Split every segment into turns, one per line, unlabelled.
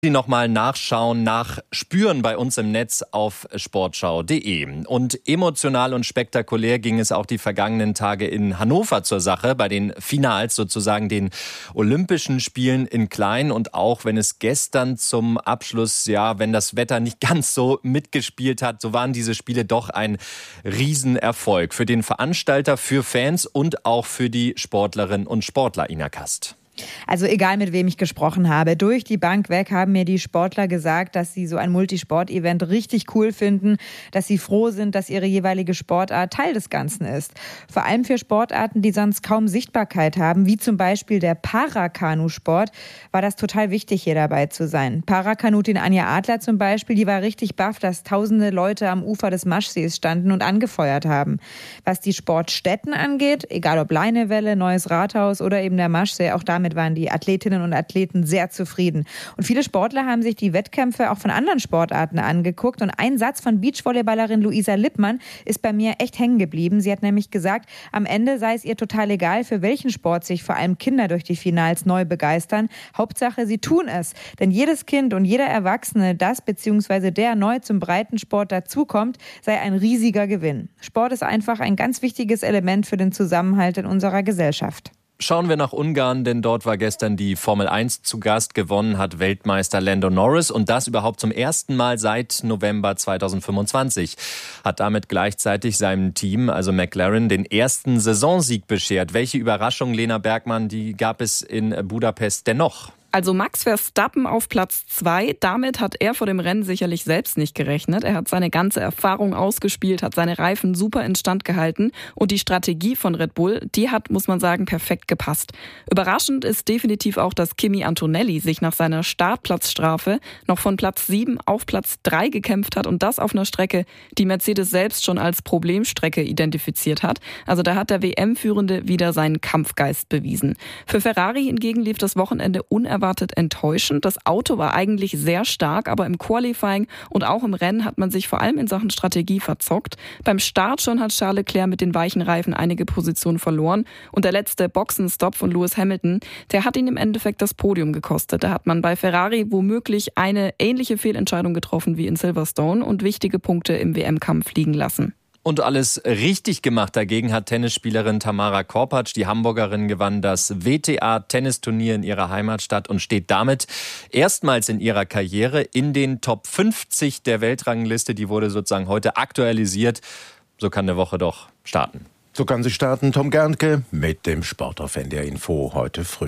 Sie nochmal nachschauen, nachspüren bei uns im Netz auf sportschau.de. Und emotional und spektakulär ging es auch die vergangenen Tage in Hannover zur Sache, bei den Finals sozusagen, den Olympischen Spielen in Klein. Und auch wenn es gestern zum Abschluss, wenn das Wetter nicht ganz so mitgespielt hat, so waren diese Spiele doch ein Riesenerfolg für den Veranstalter, für Fans und auch für die Sportlerinnen und Sportler, Ina Kast.
Also egal, mit wem ich gesprochen habe, durch die Bank weg haben mir die Sportler gesagt, dass sie so ein Multisport-Event richtig cool finden, dass sie froh sind, dass ihre jeweilige Sportart Teil des Ganzen ist. Vor allem für Sportarten, die sonst kaum Sichtbarkeit haben, wie zum Beispiel der Parakanusport, war das total wichtig, hier dabei zu sein. Parakanutin Anja Adler zum Beispiel, die war richtig baff, dass tausende Leute am Ufer des Maschsees standen und angefeuert haben. Was die Sportstätten angeht, egal ob Leinewelle, Neues Rathaus oder eben der Maschsee, auch damit waren die Athletinnen und Athleten sehr zufrieden. Und viele Sportler haben sich die Wettkämpfe auch von anderen Sportarten angeguckt. Und ein Satz von Beachvolleyballerin Luisa Lippmann ist bei mir echt hängen geblieben. Sie hat nämlich gesagt, am Ende sei es ihr total egal, für welchen Sport sich vor allem Kinder durch die Finals neu begeistern. Hauptsache, sie tun es. Denn jedes Kind und jeder Erwachsene, das bzw. der neu zum Breitensport dazukommt, sei ein riesiger Gewinn. Sport ist einfach ein ganz wichtiges Element für den Zusammenhalt in unserer Gesellschaft.
Schauen wir nach Ungarn, denn dort war gestern die Formel 1 zu Gast. Gewonnen hat Weltmeister Lando Norris und das überhaupt zum ersten Mal seit November 2025. Hat damit gleichzeitig seinem Team, also McLaren, den ersten Saisonsieg beschert. Welche Überraschung, Lena Bergmann, die gab es in Budapest dennoch?
Also Max Verstappen auf Platz 2, damit hat er vor dem Rennen sicherlich selbst nicht gerechnet. Er hat seine ganze Erfahrung ausgespielt, hat seine Reifen super instand gehalten und die Strategie von Red Bull, die hat, muss man sagen, perfekt gepasst. Überraschend ist definitiv auch, dass Kimi Antonelli sich nach seiner Startplatzstrafe noch von Platz 7 auf Platz 3 gekämpft hat und das auf einer Strecke, die Mercedes selbst schon als Problemstrecke identifiziert hat. Also da hat der WM-Führende wieder seinen Kampfgeist bewiesen. Für Ferrari hingegen lief das Wochenende unerwartet enttäuschend. Das Auto war eigentlich sehr stark, aber im Qualifying und auch im Rennen hat man sich vor allem in Sachen Strategie verzockt. Beim Start schon hat Charles Leclerc mit den weichen Reifen einige Positionen verloren und der letzte Boxenstopp von Lewis Hamilton, der hat ihn im Endeffekt das Podium gekostet. Da hat man bei Ferrari womöglich eine ähnliche Fehlentscheidung getroffen wie in Silverstone und wichtige Punkte im WM-Kampf liegen lassen.
Und alles richtig gemacht dagegen hat Tennisspielerin Tamara Korpatsch. Die Hamburgerin gewann das WTA-Tennisturnier in ihrer Heimatstadt und steht damit erstmals in ihrer Karriere in den Top 50 der Weltrangliste. Die wurde sozusagen heute aktualisiert. So kann eine Woche doch starten.
So kann sie starten. Tom Gerntke mit dem Sport auf NDR Info heute früh.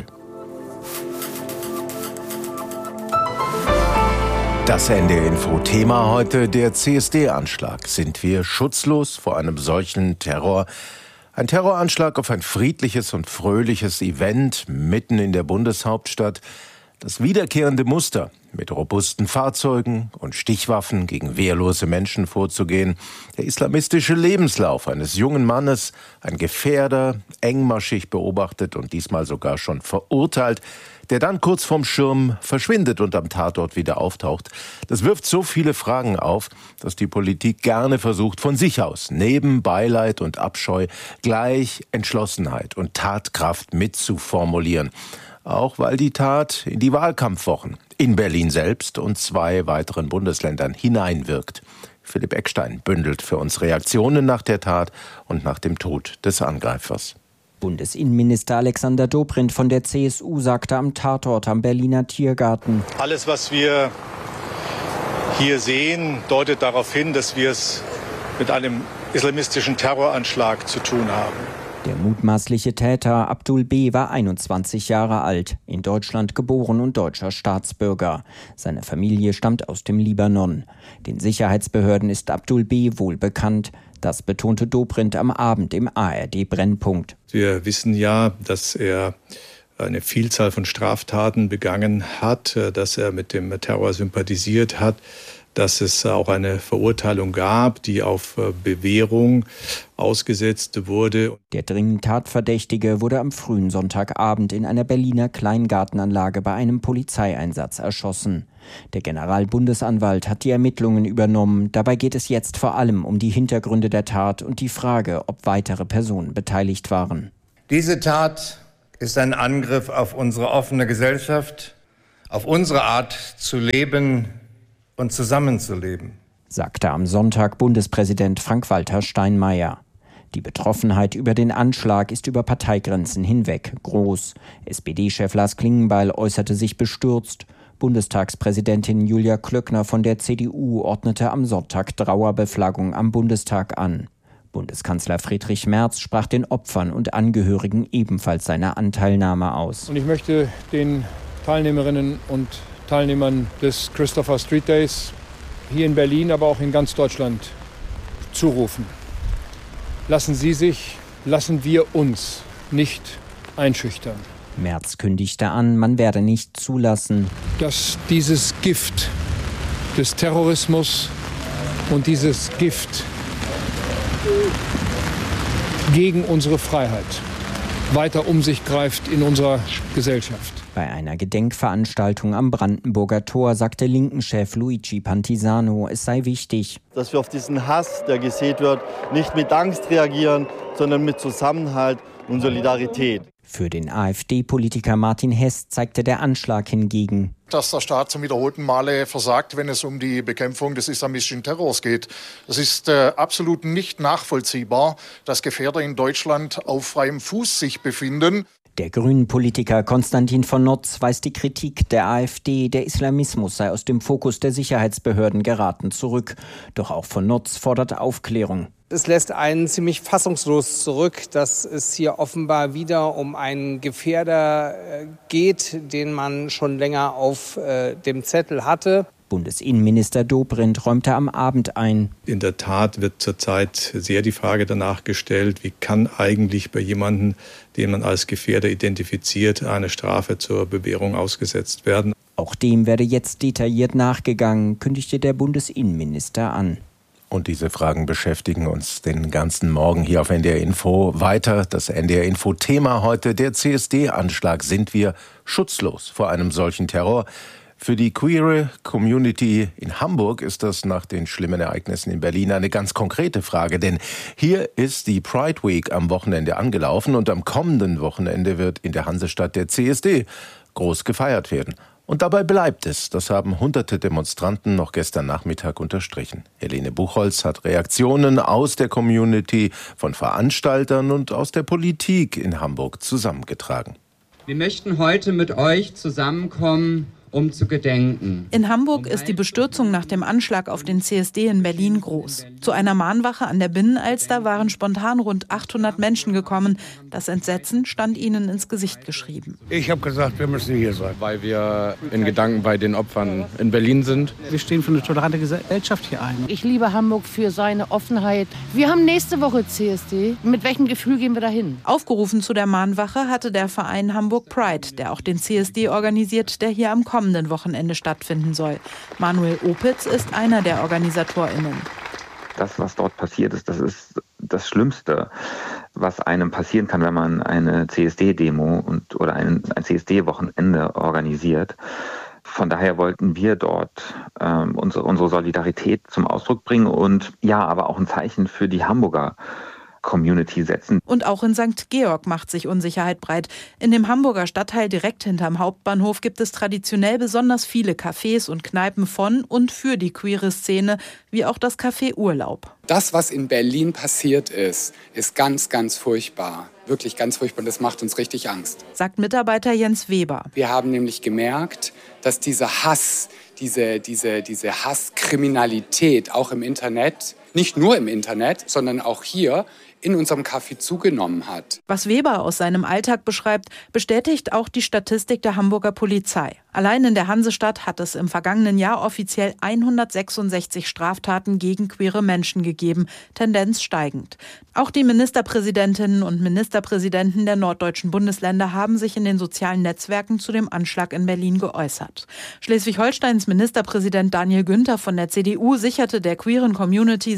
Das NDR-Info-Thema heute, der CSD-Anschlag. Sind wir schutzlos vor einem solchen Terror? Ein Terroranschlag auf ein friedliches und fröhliches Event mitten in der Bundeshauptstadt. Das wiederkehrende Muster, mit robusten Fahrzeugen und Stichwaffen gegen wehrlose Menschen vorzugehen. Der islamistische Lebenslauf eines jungen Mannes, ein Gefährder, engmaschig beobachtet und diesmal sogar schon verurteilt, der dann kurz vorm Schirm verschwindet und am Tatort wieder auftaucht. Das wirft so viele Fragen auf, dass die Politik gerne versucht, von sich aus, neben Beileid und Abscheu, gleich Entschlossenheit und Tatkraft mitzuformulieren. Auch weil die Tat in die Wahlkampfwochen in Berlin selbst und 2 weiteren Bundesländern hineinwirkt. Philipp Eckstein bündelt für uns Reaktionen nach der Tat und nach dem Tod des Angreifers.
Bundesinnenminister Alexander Dobrindt von der CSU sagte am Tatort am Berliner Tiergarten:
Alles, was wir hier sehen, deutet darauf hin, dass wir es mit einem islamistischen Terroranschlag zu tun haben.
Der mutmaßliche Täter Abdul B. war 21 Jahre alt, in Deutschland geboren und deutscher Staatsbürger. Seine Familie stammt aus dem Libanon. Den Sicherheitsbehörden ist Abdul B. wohl bekannt. Das betonte Dobrindt am Abend im ARD-Brennpunkt.
Wir wissen ja, dass er eine Vielzahl von Straftaten begangen hat, dass er mit dem Terror sympathisiert hat, dass es auch eine Verurteilung gab, die auf Bewährung ausgesetzt wurde.
Der dringend Tatverdächtige wurde am frühen Sonntagabend in einer Berliner Kleingartenanlage bei einem Polizeieinsatz erschossen. Der Generalbundesanwalt hat die Ermittlungen übernommen. Dabei geht es jetzt vor allem um die Hintergründe der Tat und die Frage, ob weitere Personen beteiligt waren.
Diese Tat ist ein Angriff auf unsere offene Gesellschaft, auf unsere Art zu leben und zusammenzuleben,
sagte am Sonntag Bundespräsident Frank-Walter Steinmeier. Die Betroffenheit über den Anschlag ist über Parteigrenzen hinweg groß. SPD-Chef Lars Klingbeil äußerte sich bestürzt. Bundestagspräsidentin Julia Klöckner von der CDU ordnete am Sonntag Trauerbeflaggung am Bundestag an. Bundeskanzler Friedrich Merz sprach den Opfern und Angehörigen ebenfalls seine Anteilnahme aus.
Und ich möchte den Teilnehmerinnen und Teilnehmern des Christopher Street Days hier in Berlin, aber auch in ganz Deutschland zurufen. Lassen wir uns nicht einschüchtern.
Merz kündigte an, man werde nicht zulassen,
dass dieses Gift des Terrorismus und dieses Gift gegen unsere Freiheit weiter um sich greift in unserer Gesellschaft.
Bei einer Gedenkveranstaltung am Brandenburger Tor sagte Linken-Chef Luigi Pantisano, es sei wichtig,
dass wir auf diesen Hass, der gesät wird, nicht mit Angst reagieren, sondern mit Zusammenhalt und Solidarität.
Für den AfD-Politiker Martin Hess zeigte der Anschlag hingegen,
dass der Staat zum wiederholten Male versagt, wenn es um die Bekämpfung des islamistischen Terrors geht. Es ist absolut nicht nachvollziehbar, dass Gefährder in Deutschland auf freiem Fuß sich befinden.
Der Grünen-Politiker Konstantin von Notz weist die Kritik der AfD, der Islamismus sei aus dem Fokus der Sicherheitsbehörden geraten, zurück. Doch auch von Notz fordert Aufklärung.
Es lässt einen ziemlich fassungslos zurück, dass es hier offenbar wieder um einen Gefährder geht, den man schon länger auf dem Zettel hatte.
Bundesinnenminister Dobrindt räumte am Abend ein.
In der Tat wird zurzeit sehr die Frage danach gestellt, wie kann eigentlich bei jemandem, den man als Gefährder identifiziert, eine Strafe zur Bewährung ausgesetzt werden.
Auch dem werde jetzt detailliert nachgegangen, kündigte der Bundesinnenminister an.
Und diese Fragen beschäftigen uns den ganzen Morgen hier auf NDR Info weiter. Das NDR Info Thema heute, der CSD-Anschlag. Sind wir schutzlos vor einem solchen Terror? Für die queere Community in Hamburg ist das nach den schlimmen Ereignissen in Berlin eine ganz konkrete Frage. Denn hier ist die Pride Week am Wochenende angelaufen und am kommenden Wochenende wird in der Hansestadt der CSD groß gefeiert werden. Und dabei bleibt es. Das haben hunderte Demonstranten noch gestern Nachmittag unterstrichen. Helene Buchholz hat Reaktionen aus der Community, von Veranstaltern und aus der Politik in Hamburg zusammengetragen.
Wir möchten heute mit euch zusammenkommen, um zu gedenken.
In Hamburg ist die Bestürzung nach dem Anschlag auf den CSD in Berlin groß. Zu einer Mahnwache an der Binnenalster waren spontan rund 800 Menschen gekommen. Das Entsetzen stand ihnen ins Gesicht geschrieben.
Ich habe gesagt, wir müssen hier sein.
Weil wir in Gedanken bei den Opfern in Berlin sind.
Wir stehen für eine tolerante Gesellschaft hier ein.
Ich liebe Hamburg für seine Offenheit. Wir haben nächste Woche CSD. Mit welchem Gefühl gehen wir dahin?
Aufgerufen zu der Mahnwache hatte der Verein Hamburg Pride, der auch den CSD organisiert, der hier am kommenden Wochenende stattfinden soll. Manuel Opitz ist einer der OrganisatorInnen.
Das, was dort passiert ist, das ist das Schlimmste, was einem passieren kann, wenn man eine CSD-Demo oder ein CSD-Wochenende organisiert. Von daher wollten wir dort unsere Solidarität zum Ausdruck bringen und ja, aber auch ein Zeichen für die Hamburger Community setzen.
Und auch in St. Georg macht sich Unsicherheit breit. In dem Hamburger Stadtteil direkt hinterm Hauptbahnhof gibt es traditionell besonders viele Cafés und Kneipen von und für die queere Szene, wie auch das Café Urlaub.
Das, was in Berlin passiert ist ganz, ganz furchtbar. Wirklich ganz furchtbar. Und das macht uns richtig Angst.
Sagt Mitarbeiter Jens Weber.
Wir haben nämlich gemerkt, dass dieser Hass, diese Hasskriminalität auch im Internet, nicht nur im Internet, sondern auch hier in unserem Café zugenommen hat.
Was Weber aus seinem Alltag beschreibt, bestätigt auch die Statistik der Hamburger Polizei. Allein in der Hansestadt hat es im vergangenen Jahr offiziell 166 Straftaten gegen queere Menschen gegeben, Tendenz steigend. Auch die Ministerpräsidentinnen und Ministerpräsidenten der norddeutschen Bundesländer haben sich in den sozialen Netzwerken zu dem Anschlag in Berlin geäußert. Schleswig-Holsteins Ministerpräsident Daniel Günther von der CDU sicherte der queeren Community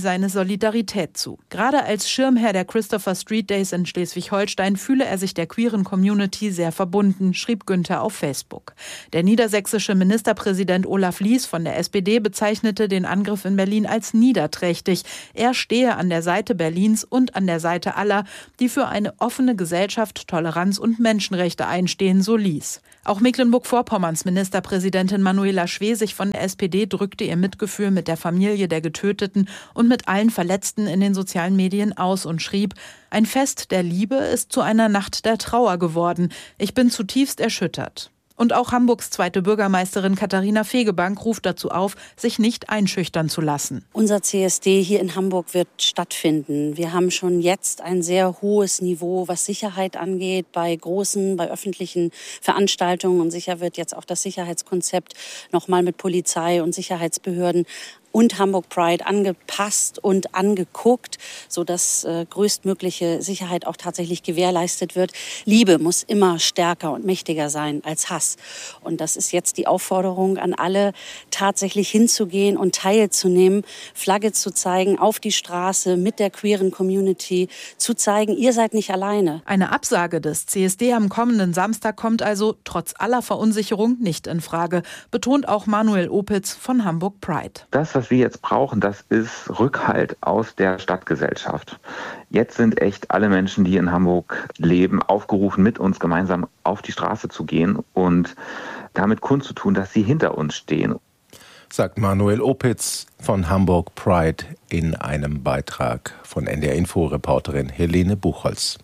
seine Solidarität zu. Gerade als Schirmherr der Christopher Street Days in Schleswig-Holstein fühle er sich der queeren Community sehr verbunden, schrieb Günther auf Facebook. Der niedersächsische Ministerpräsident Olaf Lies von der SPD bezeichnete den Angriff in Berlin als niederträchtig. Er stehe an der Seite Berlins und an der Seite aller, die für eine offene Gesellschaft, Toleranz und Menschenrechte einstehen, so Lies. Auch Mecklenburg-Vorpommerns Ministerpräsidentin Manuela Schwesig von der SPD drückte ihr Mitgefühl mit der Familie der Getöteten und mit allen Verletzten in den sozialen Medien aus und schrieb: Ein Fest der Liebe ist zu einer Nacht der Trauer geworden. Ich bin zutiefst erschüttert. Und auch Hamburgs zweite Bürgermeisterin Katharina Fegebank ruft dazu auf, sich nicht einschüchtern zu lassen.
Unser CSD hier in Hamburg wird stattfinden. Wir haben schon jetzt ein sehr hohes Niveau, was Sicherheit angeht, bei öffentlichen Veranstaltungen. Und sicher wird jetzt auch das Sicherheitskonzept nochmal mit Polizei und Sicherheitsbehörden und Hamburg Pride angepasst und angeguckt, sodass größtmögliche Sicherheit auch tatsächlich gewährleistet wird. Liebe muss immer stärker und mächtiger sein als Hass. Und das ist jetzt die Aufforderung an alle, tatsächlich hinzugehen und teilzunehmen, Flagge zu zeigen, auf die Straße mit der queeren Community, zu zeigen, ihr seid nicht alleine.
Eine Absage des CSD am kommenden Samstag kommt also trotz aller Verunsicherung nicht in Frage, betont auch Manuel Opitz von Hamburg Pride.
Das, was wir jetzt brauchen, das ist Rückhalt aus der Stadtgesellschaft. Jetzt sind echt alle Menschen, die in Hamburg leben, aufgerufen, mit uns gemeinsam auf die Straße zu gehen und damit kundzutun, dass sie hinter uns stehen.
Sagt Manuel Opitz von Hamburg Pride in einem Beitrag von NDR Info-Reporterin Helene Buchholz.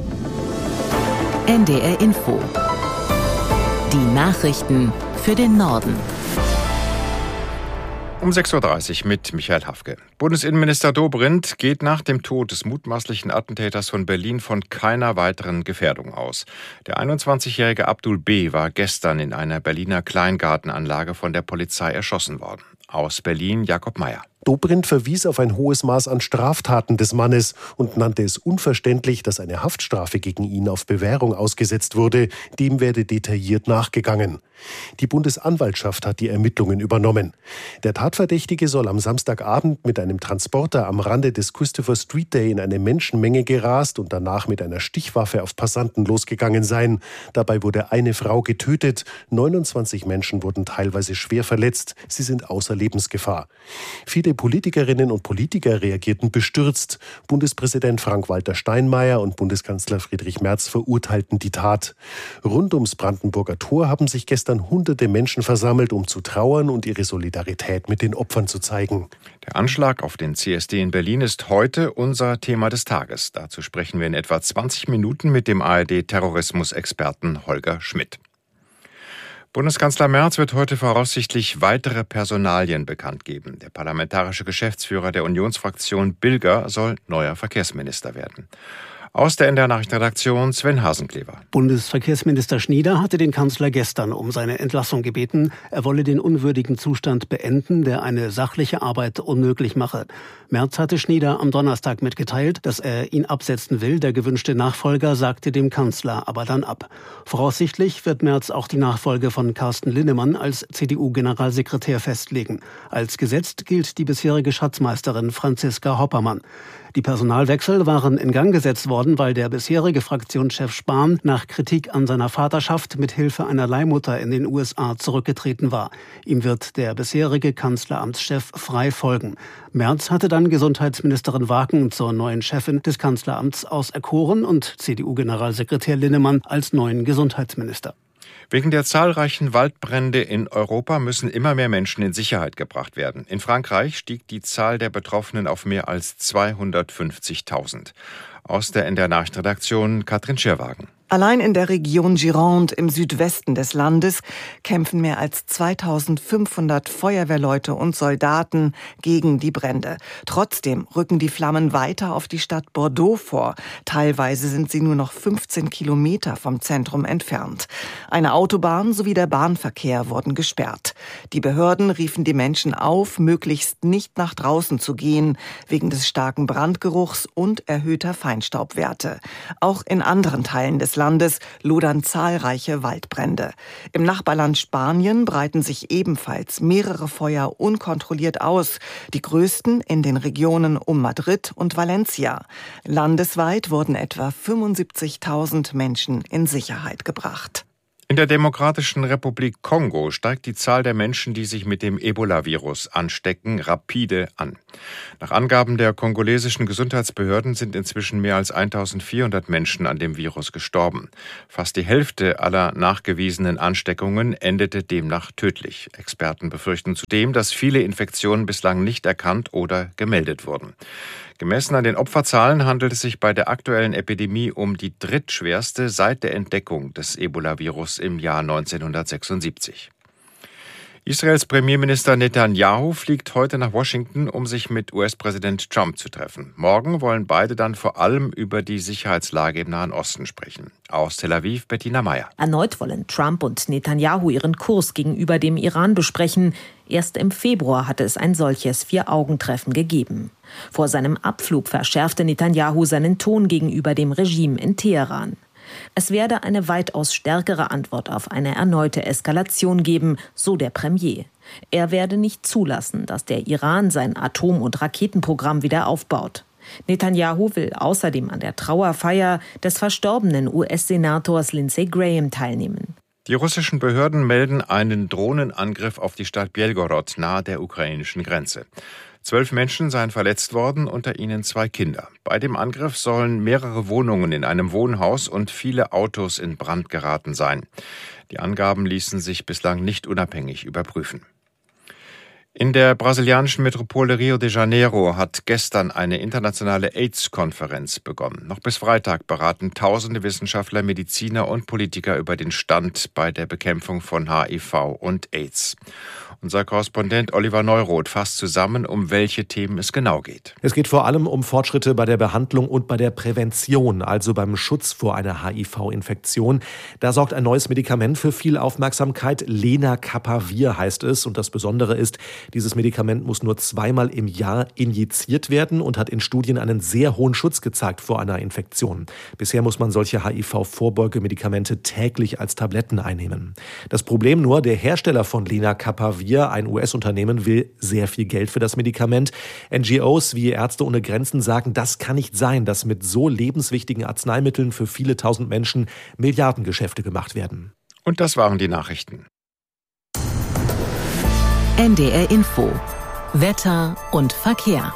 NDR Info. Die Nachrichten für den Norden.
Um 6.30 Uhr mit Michael Hafke. Bundesinnenminister Dobrindt geht nach dem Tod des mutmaßlichen Attentäters von Berlin von keiner weiteren Gefährdung aus. Der 21-jährige Abdul B. war gestern in einer Berliner Kleingartenanlage von der Polizei erschossen worden. Aus Berlin Jakob Meyer.
Dobrindt verwies auf ein hohes Maß an Straftaten des Mannes und nannte es unverständlich, dass eine Haftstrafe gegen ihn auf Bewährung ausgesetzt wurde. Dem werde detailliert nachgegangen. Die Bundesanwaltschaft hat die Ermittlungen übernommen. Der Tatverdächtige soll am Samstagabend mit einem Transporter am Rande des Christopher Street Day in eine Menschenmenge gerast und danach mit einer Stichwaffe auf Passanten losgegangen sein. Dabei wurde eine Frau getötet. 29 Menschen wurden teilweise schwer verletzt. Sie sind außer Lebensgefahr. Viele Politikerinnen und Politiker reagierten bestürzt. Bundespräsident Frank-Walter Steinmeier und Bundeskanzler Friedrich Merz verurteilten die Tat. Rund ums Brandenburger Tor haben sich gestern hunderte Menschen versammelt, um zu trauern und ihre Solidarität mit den Opfern zu zeigen.
Der Anschlag auf den CSD in Berlin ist heute unser Thema des Tages. Dazu sprechen wir in etwa 20 Minuten mit dem ARD-Terrorismusexperten Holger Schmidt. Bundeskanzler Merz wird heute voraussichtlich weitere Personalien bekannt geben. Der parlamentarische Geschäftsführer der Unionsfraktion Bilger soll neuer Verkehrsminister werden. Aus der NDR-Nachrichtenredaktion Sven Hasenklever.
Bundesverkehrsminister Schnieder hatte den Kanzler gestern um seine Entlassung gebeten. Er wolle den unwürdigen Zustand beenden, der eine sachliche Arbeit unmöglich mache. Merz hatte Schnieder am Donnerstag mitgeteilt, dass er ihn absetzen will. Der gewünschte Nachfolger sagte dem Kanzler aber dann ab. Voraussichtlich wird Merz auch die Nachfolge von Carsten Linnemann als CDU-Generalsekretär festlegen. Als gesetzt gilt die bisherige Schatzmeisterin Franziska Hoppermann. Die Personalwechsel waren in Gang gesetzt worden, weil der bisherige Fraktionschef Spahn nach Kritik an seiner Vaterschaft mit Hilfe einer Leihmutter in den USA zurückgetreten war. Ihm wird der bisherige Kanzleramtschef frei folgen. Merz hatte dann Gesundheitsministerin Waken zur neuen Chefin des Kanzleramts auserkoren und CDU-Generalsekretär Linnemann als neuen Gesundheitsminister.
Wegen der zahlreichen Waldbrände in Europa müssen immer mehr Menschen in Sicherheit gebracht werden. In Frankreich stieg die Zahl der Betroffenen auf mehr als 250.000. Aus der NDR-Nachrichtenredaktion Katrin Schirwagen.
Allein in der Region Gironde im Südwesten des Landes kämpfen mehr als 2500 Feuerwehrleute und Soldaten gegen die Brände. Trotzdem rücken die Flammen weiter auf die Stadt Bordeaux vor. Teilweise sind sie nur noch 15 Kilometer vom Zentrum entfernt. Eine Autobahn sowie der Bahnverkehr wurden gesperrt. Die Behörden riefen die Menschen auf, möglichst nicht nach draußen zu gehen, wegen des starken Brandgeruchs und erhöhter Feindseligkeit. Feinstaubwerte. Auch in anderen Teilen des Landes lodern zahlreiche Waldbrände. Im Nachbarland Spanien breiten sich ebenfalls mehrere Feuer unkontrolliert aus. Die größten in den Regionen um Madrid und Valencia. Landesweit wurden etwa 75.000 Menschen in Sicherheit gebracht.
In der Demokratischen Republik Kongo steigt die Zahl der Menschen, die sich mit dem Ebola-Virus anstecken, rapide an. Nach Angaben der kongolesischen Gesundheitsbehörden sind inzwischen mehr als 1.400 Menschen an dem Virus gestorben. Fast die Hälfte aller nachgewiesenen Ansteckungen endete demnach tödlich. Experten befürchten zudem, dass viele Infektionen bislang nicht erkannt oder gemeldet wurden. Gemessen an den Opferzahlen handelt es sich bei der aktuellen Epidemie um die drittschwerste seit der Entdeckung des Ebola-Virus im Jahr 1976. Israels Premierminister Netanyahu fliegt heute nach Washington, um sich mit US-Präsident Trump zu treffen. Morgen wollen beide dann vor allem über die Sicherheitslage im Nahen Osten sprechen. Aus Tel Aviv, Bettina Meyer.
Erneut wollen Trump und Netanyahu ihren Kurs gegenüber dem Iran besprechen. Erst im Februar hatte es ein solches Vier-Augen-Treffen gegeben. Vor seinem Abflug verschärfte Netanyahu seinen Ton gegenüber dem Regime in Teheran. Es werde eine weitaus stärkere Antwort auf eine erneute Eskalation geben, so der Premier. Er werde nicht zulassen, dass der Iran sein Atom- und Raketenprogramm wieder aufbaut. Netanyahu will außerdem an der Trauerfeier des verstorbenen US-Senators Lindsey Graham teilnehmen.
Die russischen Behörden melden einen Drohnenangriff auf die Stadt Belgorod nahe der ukrainischen Grenze. 12 Menschen seien verletzt worden, unter ihnen 2 Kinder. Bei dem Angriff sollen mehrere Wohnungen in einem Wohnhaus und viele Autos in Brand geraten sein. Die Angaben ließen sich bislang nicht unabhängig überprüfen. In der brasilianischen Metropole Rio de Janeiro hat gestern eine internationale AIDS-Konferenz begonnen. Noch bis Freitag beraten tausende Wissenschaftler, Mediziner und Politiker über den Stand bei der Bekämpfung von HIV und AIDS. Unser Korrespondent Oliver Neuroth fasst zusammen, um welche Themen es genau geht.
Es geht vor allem um Fortschritte bei der Behandlung und bei der Prävention, also beim Schutz vor einer HIV-Infektion. Da sorgt ein neues Medikament für viel Aufmerksamkeit. Lenacapavir heißt es. Und das Besondere ist, dieses Medikament muss nur 2-mal im Jahr injiziert werden und hat in Studien einen sehr hohen Schutz gezeigt vor einer Infektion. Bisher muss man solche HIV-Vorbeugemedikamente täglich als Tabletten einnehmen. Das Problem nur, der Hersteller von Lenacapavir, ein US-Unternehmen, will sehr viel Geld für das Medikament. NGOs wie Ärzte ohne Grenzen sagen, das kann nicht sein, dass mit so lebenswichtigen Arzneimitteln für viele tausend Menschen Milliardengeschäfte gemacht werden.
Und das waren die Nachrichten.
NDR Info. Wetter und Verkehr.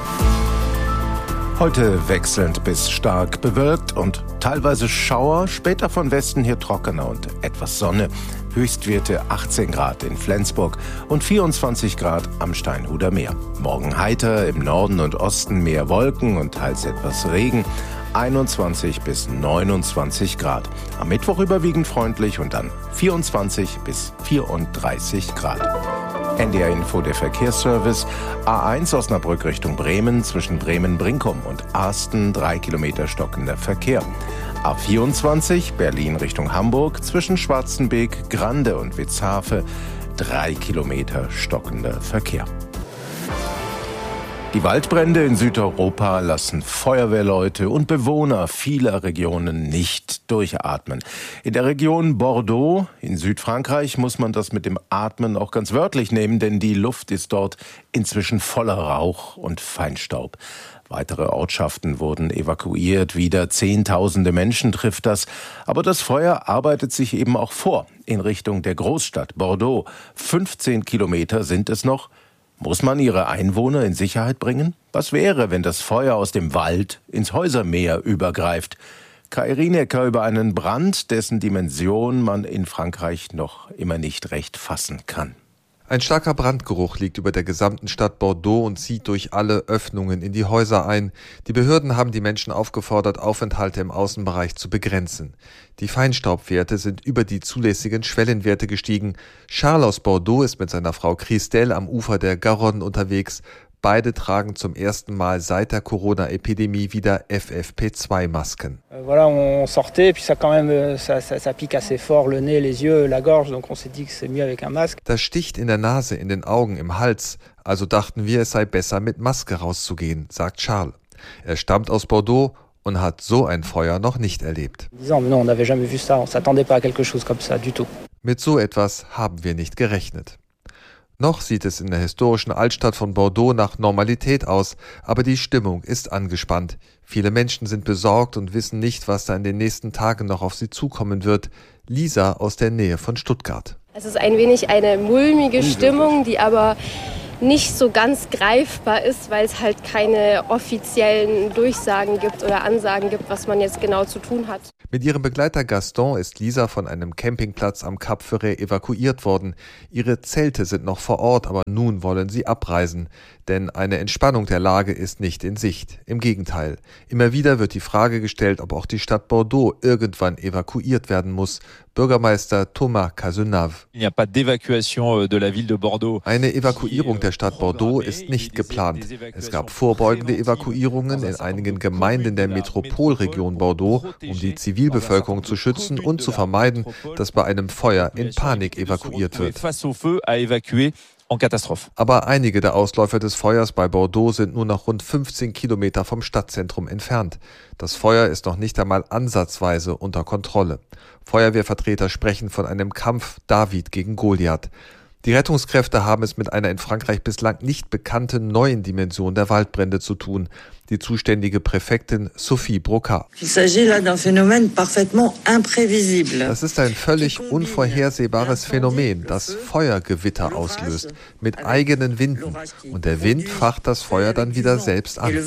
Heute wechselnd bis stark bewölkt und teilweise Schauer, später von Westen her trockener und etwas Sonne. Höchstwerte 18 Grad in Flensburg und 24 Grad am Steinhuder Meer. Morgen heiter, im Norden und Osten mehr Wolken und teils etwas Regen. 21 bis 29 Grad. Am Mittwoch überwiegend freundlich und dann 24 bis 34 Grad. NDR Info, der Verkehrsservice. A1 Osnabrück Richtung Bremen, zwischen Bremen-Brinkum und Arsten 3 Kilometer stockender Verkehr. A24 Berlin Richtung Hamburg, zwischen Schwarzenbeek, Grande und Witzhafe 3 Kilometer stockender Verkehr. Die Waldbrände in Südeuropa lassen Feuerwehrleute und Bewohner vieler Regionen nicht durchatmen. In der Region Bordeaux in Südfrankreich muss man das mit dem Atmen auch ganz wörtlich nehmen, denn die Luft ist dort inzwischen voller Rauch und Feinstaub. Weitere Ortschaften wurden evakuiert, wieder Zehntausende Menschen trifft das. Aber das Feuer arbeitet sich eben auch vor in Richtung der Großstadt Bordeaux. 15 Kilometer sind es noch. Muss man ihre Einwohner in Sicherheit bringen? Was wäre, wenn das Feuer aus dem Wald ins Häusermeer übergreift? Kai Rienecker über einen Brand, dessen Dimension man in Frankreich noch immer nicht recht fassen kann.
Ein starker Brandgeruch liegt über der gesamten Stadt Bordeaux und zieht durch alle Öffnungen in die Häuser ein. Die Behörden haben die Menschen aufgefordert, Aufenthalte im Außenbereich zu begrenzen. Die Feinstaubwerte sind über die zulässigen Schwellenwerte gestiegen. Charles aus Bordeaux ist mit seiner Frau Christelle am Ufer der Garonne unterwegs. Beide tragen zum ersten Mal seit der Corona-Epidemie wieder FFP2-Masken.
Voilà, on sortait, puis ça pique assez fort le nez, les yeux, la gorge, donc on s'est dit que c'est mieux avec un masque.
Das sticht in der Nase, in den Augen, im Hals. Also dachten wir, es sei besser, mit Maske rauszugehen, sagt Charles. Er stammt aus Bordeaux und hat so ein Feuer noch nicht erlebt. Mit so etwas haben wir nicht gerechnet. Noch sieht es in der historischen Altstadt von Bordeaux nach Normalität aus, aber die Stimmung ist angespannt. Viele Menschen sind besorgt und wissen nicht, was da in den nächsten Tagen noch auf sie zukommen wird. Lisa aus der Nähe von Stuttgart.
Es ist ein wenig eine mulmige Stimmung, die aber nicht so ganz greifbar ist, weil es halt keine offiziellen Durchsagen gibt oder Ansagen gibt, was man jetzt genau zu tun hat.
Mit ihrem Begleiter Gaston ist Lisa von einem Campingplatz am Cap Ferret evakuiert worden. Ihre Zelte sind noch vor Ort, aber nun wollen sie abreisen. Denn eine Entspannung der Lage ist nicht in Sicht. Im Gegenteil. Immer wieder wird die Frage gestellt, ob auch die Stadt Bordeaux irgendwann evakuiert werden muss. Bürgermeister Thomas Cazenave. Eine Evakuierung der Stadt Bordeaux ist nicht geplant. Es gab vorbeugende Evakuierungen in einigen Gemeinden der Metropolregion Bordeaux, um die Zivilbevölkerung zu schützen und zu vermeiden, dass bei einem Feuer in Panik evakuiert wird. Aber einige der Ausläufer des Feuers bei Bordeaux sind nur noch rund 15 Kilometer vom Stadtzentrum entfernt. Das Feuer ist noch nicht einmal ansatzweise unter Kontrolle. Feuerwehrvertreter sprechen von einem Kampf David gegen Goliath. Die Rettungskräfte haben es mit einer in Frankreich bislang nicht bekannten neuen Dimension der Waldbrände zu tun. Die zuständige Präfektin Sophie Brocard. Das ist ein völlig unvorhersehbares Phänomen, das Feuergewitter auslöst, mit eigenen Winden. Und der Wind facht das Feuer dann wieder selbst an.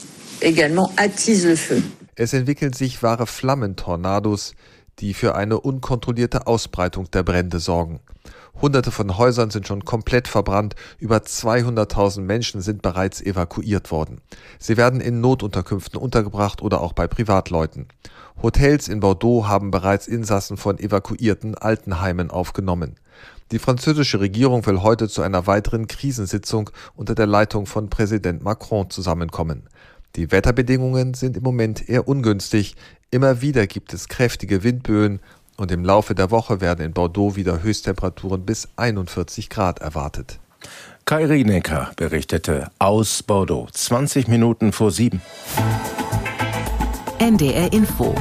Es entwickeln sich wahre Flammentornados, die für eine unkontrollierte Ausbreitung der Brände sorgen. Hunderte von Häusern sind schon komplett verbrannt, über 200.000 Menschen sind bereits evakuiert worden. Sie werden in Notunterkünften untergebracht oder auch bei Privatleuten. Hotels in Bordeaux haben bereits Insassen von evakuierten Altenheimen aufgenommen. Die französische Regierung will heute zu einer weiteren Krisensitzung unter der Leitung von Präsident Macron zusammenkommen. Die Wetterbedingungen sind im Moment eher ungünstig. Immer wieder gibt es kräftige Windböen und im Laufe der Woche werden in Bordeaux wieder Höchsttemperaturen bis 41 Grad erwartet.
Kai Rienecker berichtete aus Bordeaux, 20 Minuten vor 7.
NDR Info.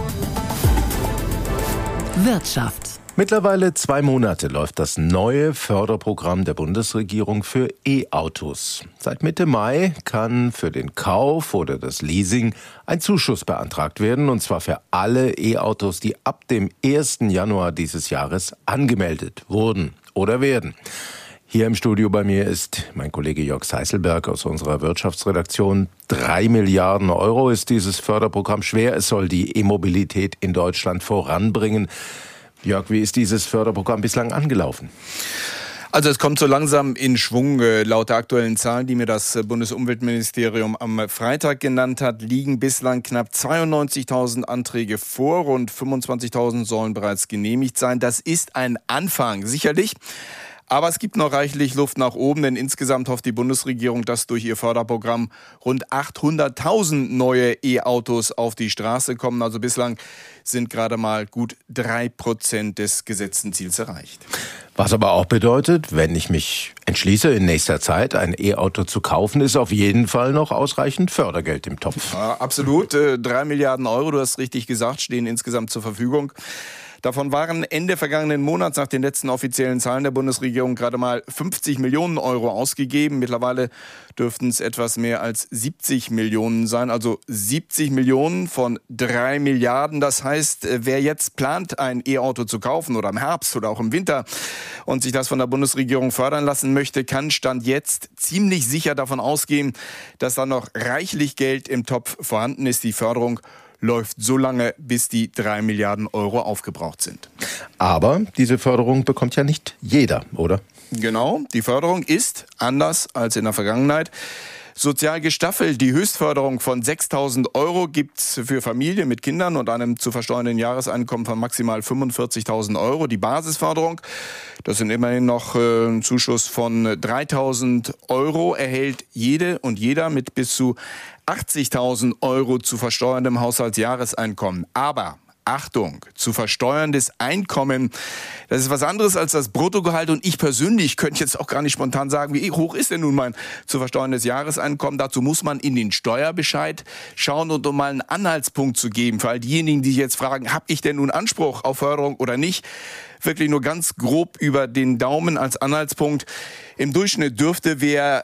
Wirtschaft.
Mittlerweile 2 Monate läuft das neue Förderprogramm der Bundesregierung für E-Autos. Seit Mitte Mai kann für den Kauf oder das Leasing ein Zuschuss beantragt werden, und zwar für alle E-Autos, die ab dem 1. Januar dieses Jahres angemeldet wurden oder werden. Hier im Studio bei mir ist mein Kollege Jörg Seißelberg aus unserer Wirtschaftsredaktion. 3 Milliarden Euro ist dieses Förderprogramm schwer. Es soll die E-Mobilität in Deutschland voranbringen. Jörg, wie ist dieses Förderprogramm bislang angelaufen?
Also es kommt so langsam in Schwung. Laut der aktuellen Zahlen, die mir das Bundesumweltministerium am Freitag genannt hat, liegen bislang knapp 92.000 Anträge vor. Rund 25.000 sollen bereits genehmigt sein. Das ist ein Anfang, sicherlich. Aber es gibt noch reichlich Luft nach oben, denn insgesamt hofft die Bundesregierung, dass durch ihr Förderprogramm rund 800.000 neue E-Autos auf die Straße kommen. Also bislang sind gerade mal gut 3% des gesetzten Ziels erreicht.
Was aber auch bedeutet, wenn ich mich entschließe, in nächster Zeit ein E-Auto zu kaufen, ist auf jeden Fall noch ausreichend Fördergeld im Topf.
Ja, absolut. 3 Milliarden Euro, du hast richtig gesagt, stehen insgesamt zur Verfügung. Davon waren Ende vergangenen Monats nach den letzten offiziellen Zahlen der Bundesregierung gerade mal 50 Millionen Euro ausgegeben. Mittlerweile dürften es etwas mehr als 70 Millionen sein. Also 70 Millionen von 3 Milliarden. Das heißt, wer jetzt plant, ein E-Auto zu kaufen oder im Herbst oder auch im Winter und sich das von der Bundesregierung fördern lassen möchte, kann Stand jetzt ziemlich sicher davon ausgehen, dass da noch reichlich Geld im Topf vorhanden ist. Die Förderung läuft so lange, bis die 3 Milliarden Euro aufgebraucht sind.
Aber diese Förderung bekommt ja nicht jeder, oder?
Genau, die Förderung ist, anders als in der Vergangenheit, sozial gestaffelt. Die Höchstförderung von 6.000 Euro gibt's für Familien mit Kindern und einem zu versteuernden Jahreseinkommen von maximal 45.000 Euro. Die Basisförderung, das sind immerhin noch ein Zuschuss von 3.000 Euro, erhält jede und jeder mit bis zu 80.000 Euro zu versteuerndem Haushaltsjahreseinkommen. Aber Achtung, zu versteuerndes Einkommen, das ist was anderes als das Bruttogehalt. Und ich persönlich könnte jetzt auch gar nicht spontan sagen, wie hoch ist denn nun mein zu versteuerndes Jahreseinkommen. Dazu muss man in den Steuerbescheid schauen und um mal einen Anhaltspunkt zu geben. Für all diejenigen, die jetzt fragen, habe ich denn nun Anspruch auf Förderung oder nicht? Wirklich nur ganz grob über den Daumen als Anhaltspunkt. Im Durchschnitt dürfte wer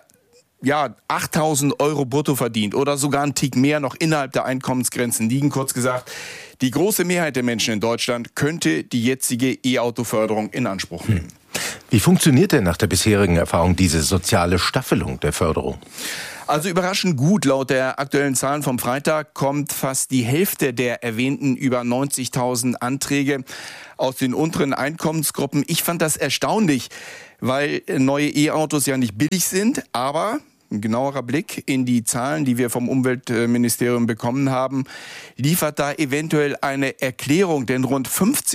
8.000 Euro brutto verdient oder sogar einen Tick mehr noch innerhalb der Einkommensgrenzen liegen. Kurz gesagt, die große Mehrheit der Menschen in Deutschland könnte die jetzige E-Auto-Förderung in Anspruch nehmen.
Wie funktioniert denn nach der bisherigen Erfahrung diese soziale Staffelung der Förderung?
Also überraschend gut. Laut der aktuellen Zahlen vom Freitag kommt fast die Hälfte der erwähnten über 90.000 Anträge aus den unteren Einkommensgruppen. Ich fand das erstaunlich, weil neue E-Autos ja nicht billig sind, aber ein genauerer Blick in die Zahlen, die wir vom Umweltministerium bekommen haben, liefert da eventuell eine Erklärung, denn rund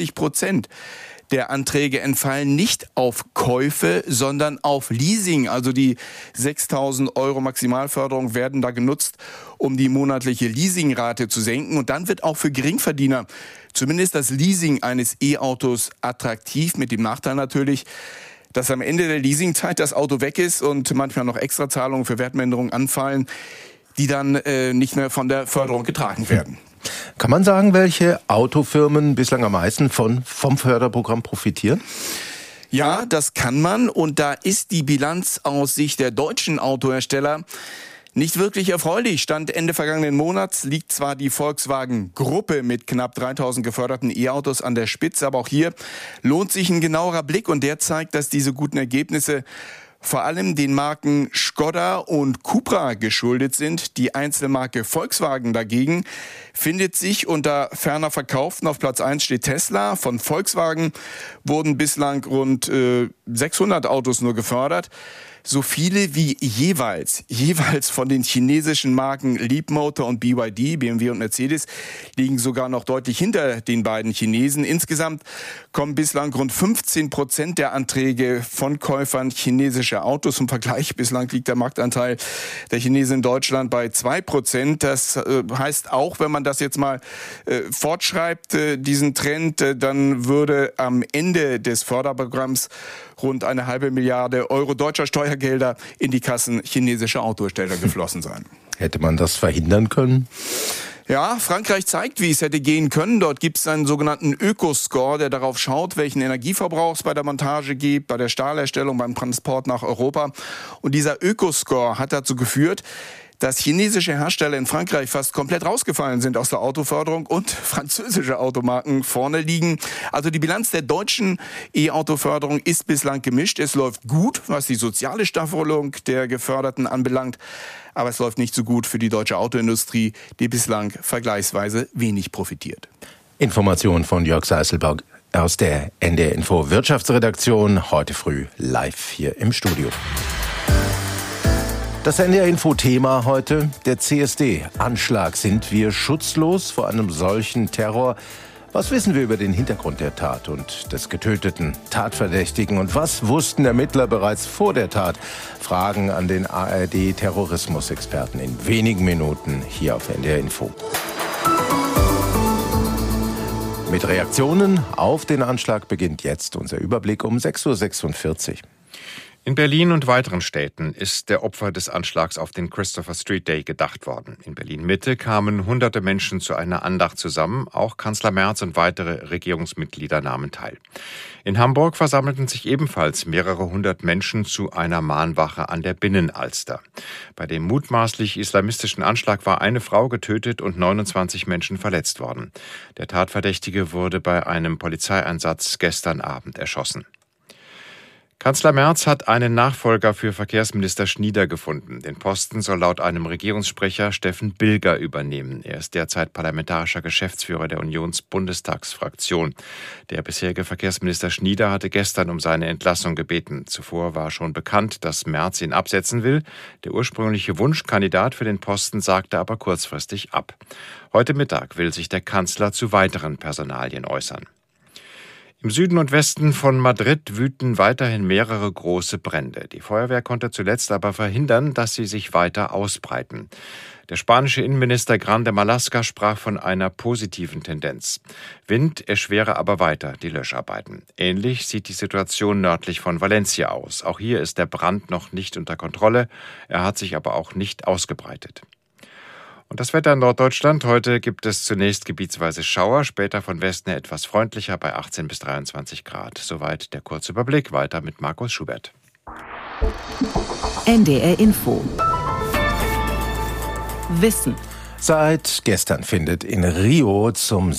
50% der Anträge entfallen nicht auf Käufe, sondern auf Leasing. Also die 6.000 Euro Maximalförderung werden da genutzt, um die monatliche Leasingrate zu senken. Und dann wird auch für Geringverdiener zumindest das Leasing eines E-Autos attraktiv, mit dem Nachteil natürlich, dass am Ende der Leasingzeit das Auto weg ist und manchmal noch Extrazahlungen für Wertminderung anfallen, die dann nicht mehr von der Förderung getragen werden.
Kann man sagen, welche Autofirmen bislang am meisten vom Förderprogramm profitieren?
Ja, das kann man. Und da ist die Bilanz aus Sicht der deutschen Autohersteller nicht wirklich erfreulich. Stand Ende vergangenen Monats liegt zwar die Volkswagen-Gruppe mit knapp 3.000 geförderten E-Autos an der Spitze, aber auch hier lohnt sich ein genauerer Blick und der zeigt, dass diese guten Ergebnisse vor allem den Marken Skoda und Cupra geschuldet sind. Die Einzelmarke Volkswagen dagegen findet sich unter ferner Verkauften. Auf Platz 1 steht Tesla. Von Volkswagen wurden bislang rund 600 Autos nur gefördert. So viele wie jeweils von den chinesischen Marken Leapmotor und BYD, BMW und Mercedes, liegen sogar noch deutlich hinter den beiden Chinesen. Insgesamt kommen bislang rund 15% der Anträge von Käufern chinesischer Autos. Zum Vergleich, bislang liegt der Marktanteil der Chinesen in Deutschland bei 2%. Das heißt auch, wenn man das jetzt mal fortschreibt, diesen Trend, dann würde am Ende des Förderprogramms rund 1,5 Milliarde Euro deutscher Steuergelder in die Kassen chinesischer Autohersteller geflossen sein.
Hätte man das verhindern können?
Ja, Frankreich zeigt, wie es hätte gehen können. Dort gibt es einen sogenannten Ökoscore, der darauf schaut, welchen Energieverbrauch es bei der Montage gibt, bei der Stahlherstellung, beim Transport nach Europa. Und dieser Ökoscore hat dazu geführt, dass chinesische Hersteller in Frankreich fast komplett rausgefallen sind aus der Autoförderung und französische Automarken vorne liegen. Also die Bilanz der deutschen E-Auto-Förderung ist bislang gemischt. Es läuft gut, was die soziale Staffelung der Geförderten anbelangt. Aber es läuft nicht so gut für die deutsche Autoindustrie, die bislang vergleichsweise wenig profitiert.
Informationen von Jörg Seißelberg aus der NDR Info Wirtschaftsredaktion. Heute früh live hier im Studio. Das NDR-Info-Thema heute, der CSD-Anschlag. Sind wir schutzlos vor einem solchen Terror? Was wissen wir über den Hintergrund der Tat und des getöteten Tatverdächtigen? Und was wussten Ermittler bereits vor der Tat? Fragen an den ARD-Terrorismusexperten in wenigen Minuten hier auf NDR-Info. Mit Reaktionen auf den Anschlag beginnt jetzt unser Überblick um 6.46 Uhr.
In Berlin und weiteren Städten ist der Opfer des Anschlags auf den Christopher Street Day gedacht worden. In Berlin-Mitte kamen hunderte Menschen zu einer Andacht zusammen. Auch Kanzler Merz und weitere Regierungsmitglieder nahmen teil. In Hamburg versammelten sich ebenfalls mehrere hundert Menschen zu einer Mahnwache an der Binnenalster. Bei dem mutmaßlich islamistischen Anschlag war eine Frau getötet und 29 Menschen verletzt worden. Der Tatverdächtige wurde bei einem Polizeieinsatz gestern Abend erschossen. Kanzler Merz hat einen Nachfolger für Verkehrsminister Schnieder gefunden. Den Posten soll laut einem Regierungssprecher Steffen Bilger übernehmen. Er ist derzeit parlamentarischer Geschäftsführer der Unionsbundestagsfraktion. Der bisherige Verkehrsminister Schnieder hatte gestern um seine Entlassung gebeten. Zuvor war schon bekannt, dass Merz ihn absetzen will. Der ursprüngliche Wunschkandidat für den Posten sagte aber kurzfristig ab. Heute Mittag will sich der Kanzler zu weiteren Personalien äußern. Im Süden und Westen von Madrid wüten weiterhin mehrere große Brände. Die Feuerwehr konnte zuletzt aber verhindern, dass sie sich weiter ausbreiten. Der spanische Innenminister Grande Marlaska sprach von einer positiven Tendenz. Wind erschwere aber weiter die Löscharbeiten. Ähnlich sieht die Situation nördlich von Valencia aus. Auch hier ist der Brand noch nicht unter Kontrolle. Er hat sich aber auch nicht ausgebreitet. Und das Wetter in Norddeutschland. Heute gibt es zunächst gebietsweise Schauer, später von Westen her etwas freundlicher bei 18 bis 23 Grad. Soweit der kurze Überblick. Weiter mit Markus Schubert.
NDR Info. Wissen.
Seit gestern findet in Rio zum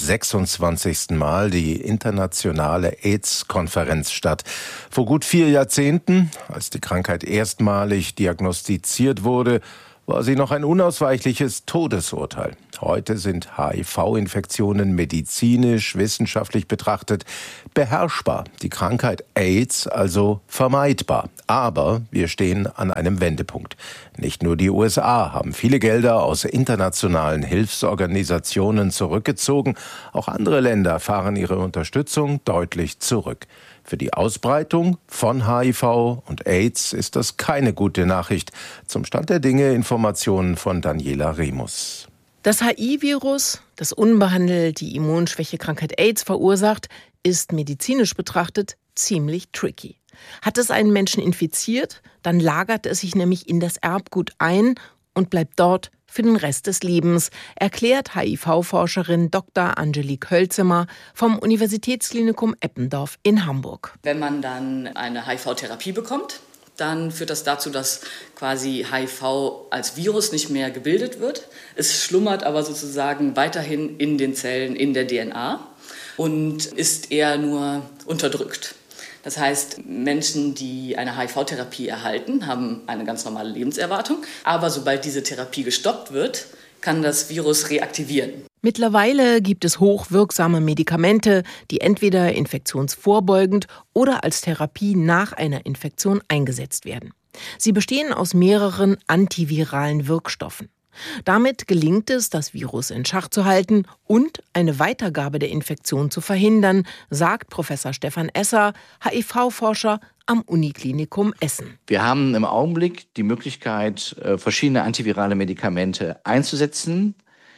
26. Mal die internationale AIDS-Konferenz statt. Vor gut 4 Jahrzehnten, als die Krankheit erstmalig diagnostiziert wurde, war sie noch ein unausweichliches Todesurteil. Heute sind HIV-Infektionen medizinisch, wissenschaftlich betrachtet beherrschbar. Die Krankheit AIDS also vermeidbar. Aber wir stehen an einem Wendepunkt. Nicht nur die USA haben viele Gelder aus internationalen Hilfsorganisationen zurückgezogen. Auch andere Länder fahren ihre Unterstützung deutlich zurück. Für die Ausbreitung von HIV und AIDS ist das keine gute Nachricht. Zum Stand der Dinge Informationen von Daniela Remus.
Das HIV-Virus, das unbehandelt die Immunschwächekrankheit AIDS verursacht, ist medizinisch betrachtet ziemlich tricky. Hat es einen Menschen infiziert, dann lagert es sich nämlich in das Erbgut ein und bleibt dort für den Rest des Lebens, erklärt HIV-Forscherin Dr. Angelique Hölzemer vom Universitätsklinikum Eppendorf in Hamburg.
Wenn man dann eine HIV-Therapie bekommt, dann führt das dazu, dass quasi HIV als Virus nicht mehr gebildet wird. Es schlummert aber sozusagen weiterhin in den Zellen, in der DNA und ist eher nur unterdrückt. Das heißt, Menschen, die eine HIV-Therapie erhalten, haben eine ganz normale Lebenserwartung. Aber sobald diese Therapie gestoppt wird, kann das Virus reaktivieren.
Mittlerweile gibt es hochwirksame Medikamente, die entweder infektionsvorbeugend oder als Therapie nach einer Infektion eingesetzt werden. Sie bestehen aus mehreren antiviralen Wirkstoffen. Damit gelingt es, das Virus in Schach zu halten und eine Weitergabe der Infektion zu verhindern, sagt Professor Stefan Esser, HIV-Forscher am Uniklinikum Essen.
Wir haben im Augenblick die Möglichkeit, verschiedene antivirale Medikamente einzusetzen.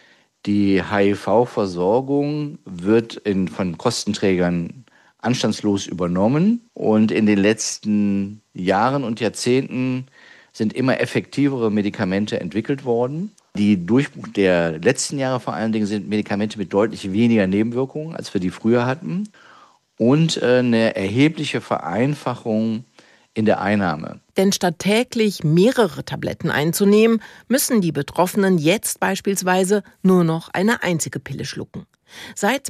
Die HIV-Versorgung wird von Kostenträgern anstandslos übernommen und in den letzten Jahren und Jahrzehnten sind immer effektivere Medikamente entwickelt worden. Die Durchbruch der letzten Jahre vor allen Dingen sind Medikamente mit deutlich weniger Nebenwirkungen, als wir die früher hatten. Und eine erhebliche Vereinfachung in der Einnahme.
Denn statt täglich mehrere Tabletten einzunehmen, müssen die Betroffenen jetzt beispielsweise nur noch eine einzige Pille schlucken. Seit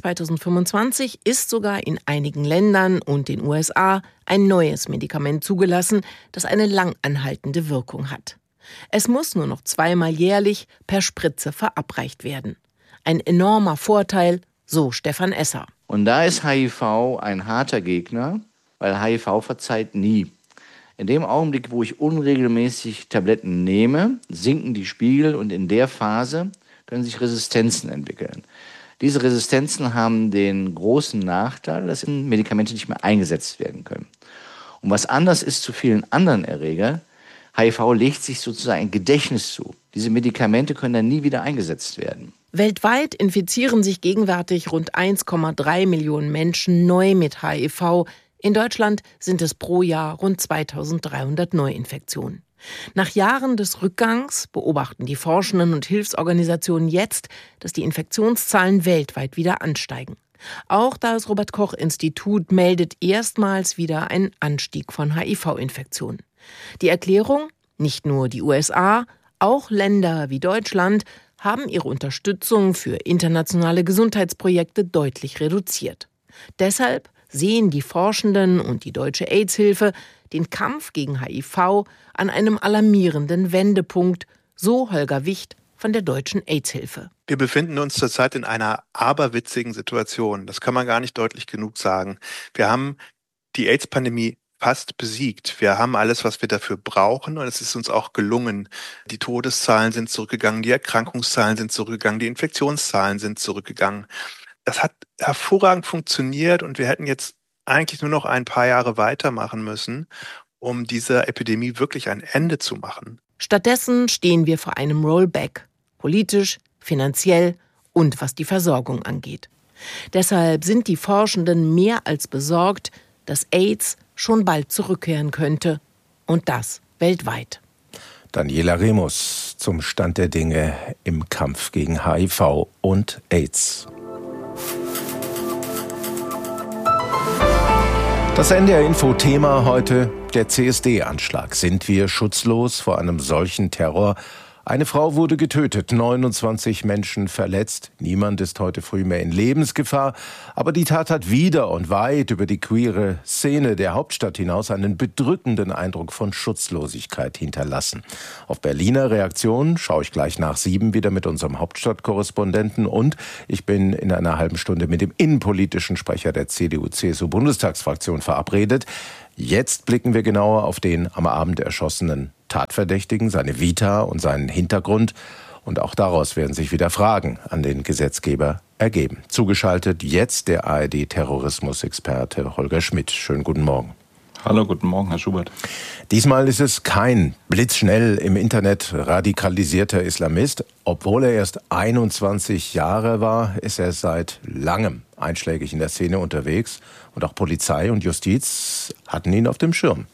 2025 ist sogar in einigen Ländern und den USA ein neues Medikament zugelassen, das eine langanhaltende Wirkung hat. Es muss nur noch 2-mal jährlich per Spritze verabreicht werden. Ein enormer Vorteil, so Stefan Esser.
Und da ist HIV ein harter Gegner, weil HIV verzeiht nie. In dem Augenblick, wo ich unregelmäßig Tabletten nehme, sinken die Spiegel und in der Phase können sich Resistenzen entwickeln. Diese Resistenzen haben den großen Nachteil, dass Medikamente nicht mehr eingesetzt werden können. Und was anders ist zu vielen anderen Erregern, HIV legt sich sozusagen ein Gedächtnis zu. Diese Medikamente können dann nie wieder eingesetzt werden.
Weltweit infizieren sich gegenwärtig rund 1,3 Millionen Menschen neu mit HIV. In Deutschland sind es pro Jahr rund 2300 Neuinfektionen. Nach Jahren des Rückgangs beobachten die Forschenden und Hilfsorganisationen jetzt, dass die Infektionszahlen weltweit wieder ansteigen. Auch das Robert-Koch-Institut meldet erstmals wieder einen Anstieg von HIV-Infektionen. Die Erklärung? Nicht nur die USA, auch Länder wie Deutschland haben ihre Unterstützung für internationale Gesundheitsprojekte deutlich reduziert. Deshalb sehen die Forschenden und die Deutsche AIDS-Hilfe den Kampf gegen HIV an einem alarmierenden Wendepunkt, so Holger Wicht von der Deutschen AIDS-Hilfe.
Wir befinden uns zurzeit in einer aberwitzigen Situation. Das kann man gar nicht deutlich genug sagen. Wir haben die AIDS-Pandemie fast besiegt. Wir haben alles, was wir dafür brauchen, und es ist uns auch gelungen. Die Todeszahlen sind zurückgegangen, die Erkrankungszahlen sind zurückgegangen, die Infektionszahlen sind zurückgegangen. Das hat hervorragend funktioniert und wir hätten jetzt eigentlich nur noch ein paar Jahre weitermachen müssen, um dieser Epidemie wirklich ein Ende zu machen.
Stattdessen stehen wir vor einem Rollback, politisch, finanziell und was die Versorgung angeht. Deshalb sind die Forschenden mehr als besorgt, dass AIDS schon bald zurückkehren könnte. Und das weltweit.
Daniela Remus zum Stand der Dinge im Kampf gegen HIV und AIDS. Das NDR-Info-Thema heute, der CSD-Anschlag. Sind wir schutzlos vor einem solchen Terror? Eine Frau wurde getötet, 29 Menschen verletzt. Niemand ist heute früh mehr in Lebensgefahr. Aber die Tat hat wieder und weit über die queere Szene der Hauptstadt hinaus einen bedrückenden Eindruck von Schutzlosigkeit hinterlassen. Auf Berliner Reaktionen schaue ich gleich nach 7 wieder mit unserem Hauptstadtkorrespondenten. Und ich bin in einer halben Stunde mit dem innenpolitischen Sprecher der CDU-CSU-Bundestagsfraktion verabredet. Jetzt blicken wir genauer auf den am Abend erschossenen Tatverdächtigen, seine Vita und seinen Hintergrund. Und auch daraus werden sich wieder Fragen an den Gesetzgeber ergeben. Zugeschaltet jetzt der ARD-Terrorismusexperte Holger Schmidt. Schönen guten Morgen.
Hallo, guten Morgen, Herr Schubert.
Diesmal ist es kein blitzschnell im Internet radikalisierter Islamist. Obwohl er erst 21 Jahre war, ist er seit langem einschlägig in der Szene unterwegs. Und auch Polizei und Justiz hatten ihn auf dem Schirm.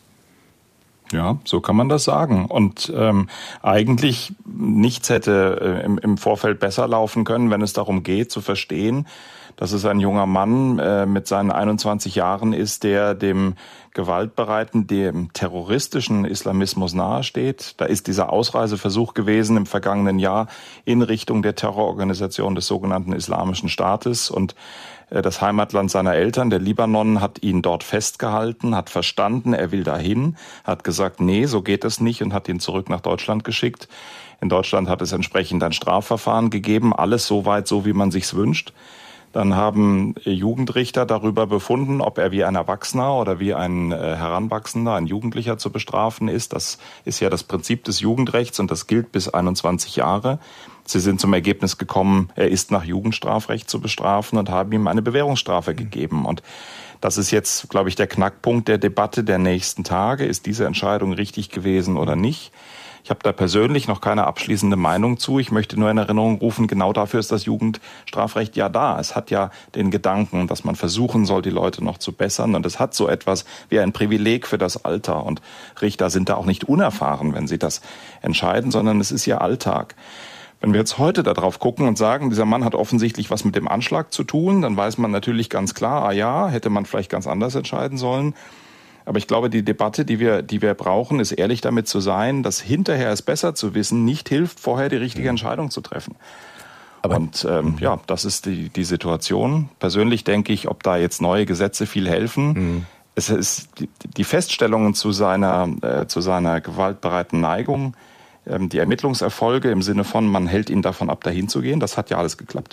Ja, so kann man das sagen. Und eigentlich nichts hätte im Vorfeld besser laufen können, wenn es darum geht, zu verstehen, dass es ein junger Mann mit seinen 21 Jahren ist, der dem gewaltbereiten, dem terroristischen Islamismus nahesteht. Da ist dieser Ausreiseversuch gewesen im vergangenen Jahr in Richtung der Terrororganisation des sogenannten Islamischen Staates. Und das Heimatland seiner Eltern, der Libanon, hat ihn dort festgehalten, hat verstanden, er will dahin, hat gesagt, nee, so geht es nicht und hat ihn zurück nach Deutschland geschickt. In Deutschland hat es entsprechend ein Strafverfahren gegeben, alles soweit so, wie man sich's wünscht. Dann haben Jugendrichter darüber befunden, ob er wie ein Erwachsener oder wie ein Heranwachsender, ein Jugendlicher zu bestrafen ist. Das ist ja das Prinzip des Jugendrechts und das gilt bis 21 Jahre. Sie sind zum Ergebnis gekommen, er ist nach Jugendstrafrecht zu bestrafen und haben ihm eine Bewährungsstrafe gegeben. Und das ist jetzt, glaube ich, der Knackpunkt der Debatte der nächsten Tage. Ist diese Entscheidung richtig gewesen oder nicht? Ich habe da persönlich noch keine abschließende Meinung zu. Ich möchte nur in Erinnerung rufen, genau dafür ist das Jugendstrafrecht ja da. Es hat ja den Gedanken, dass man versuchen soll, die Leute noch zu bessern. Und es hat so etwas wie ein Privileg für das Alter. Und Richter sind da auch nicht unerfahren, wenn sie das entscheiden, sondern es ist ihr Alltag. Wenn wir jetzt heute darauf gucken und sagen, dieser Mann hat offensichtlich was mit dem Anschlag zu tun, dann weiß man natürlich ganz klar, hätte man vielleicht ganz anders entscheiden sollen. Aber ich glaube, die Debatte, die wir brauchen, ist ehrlich damit zu sein, dass hinterher es besser zu wissen nicht hilft, vorher die richtige Entscheidung zu treffen. Und das ist die Situation. Persönlich denke ich, ob da jetzt neue Gesetze viel helfen. Es ist die Feststellungen zu seiner gewaltbereiten Neigung, die Ermittlungserfolge im Sinne von, man hält ihn davon ab, dahin zu gehen, das hat ja alles geklappt.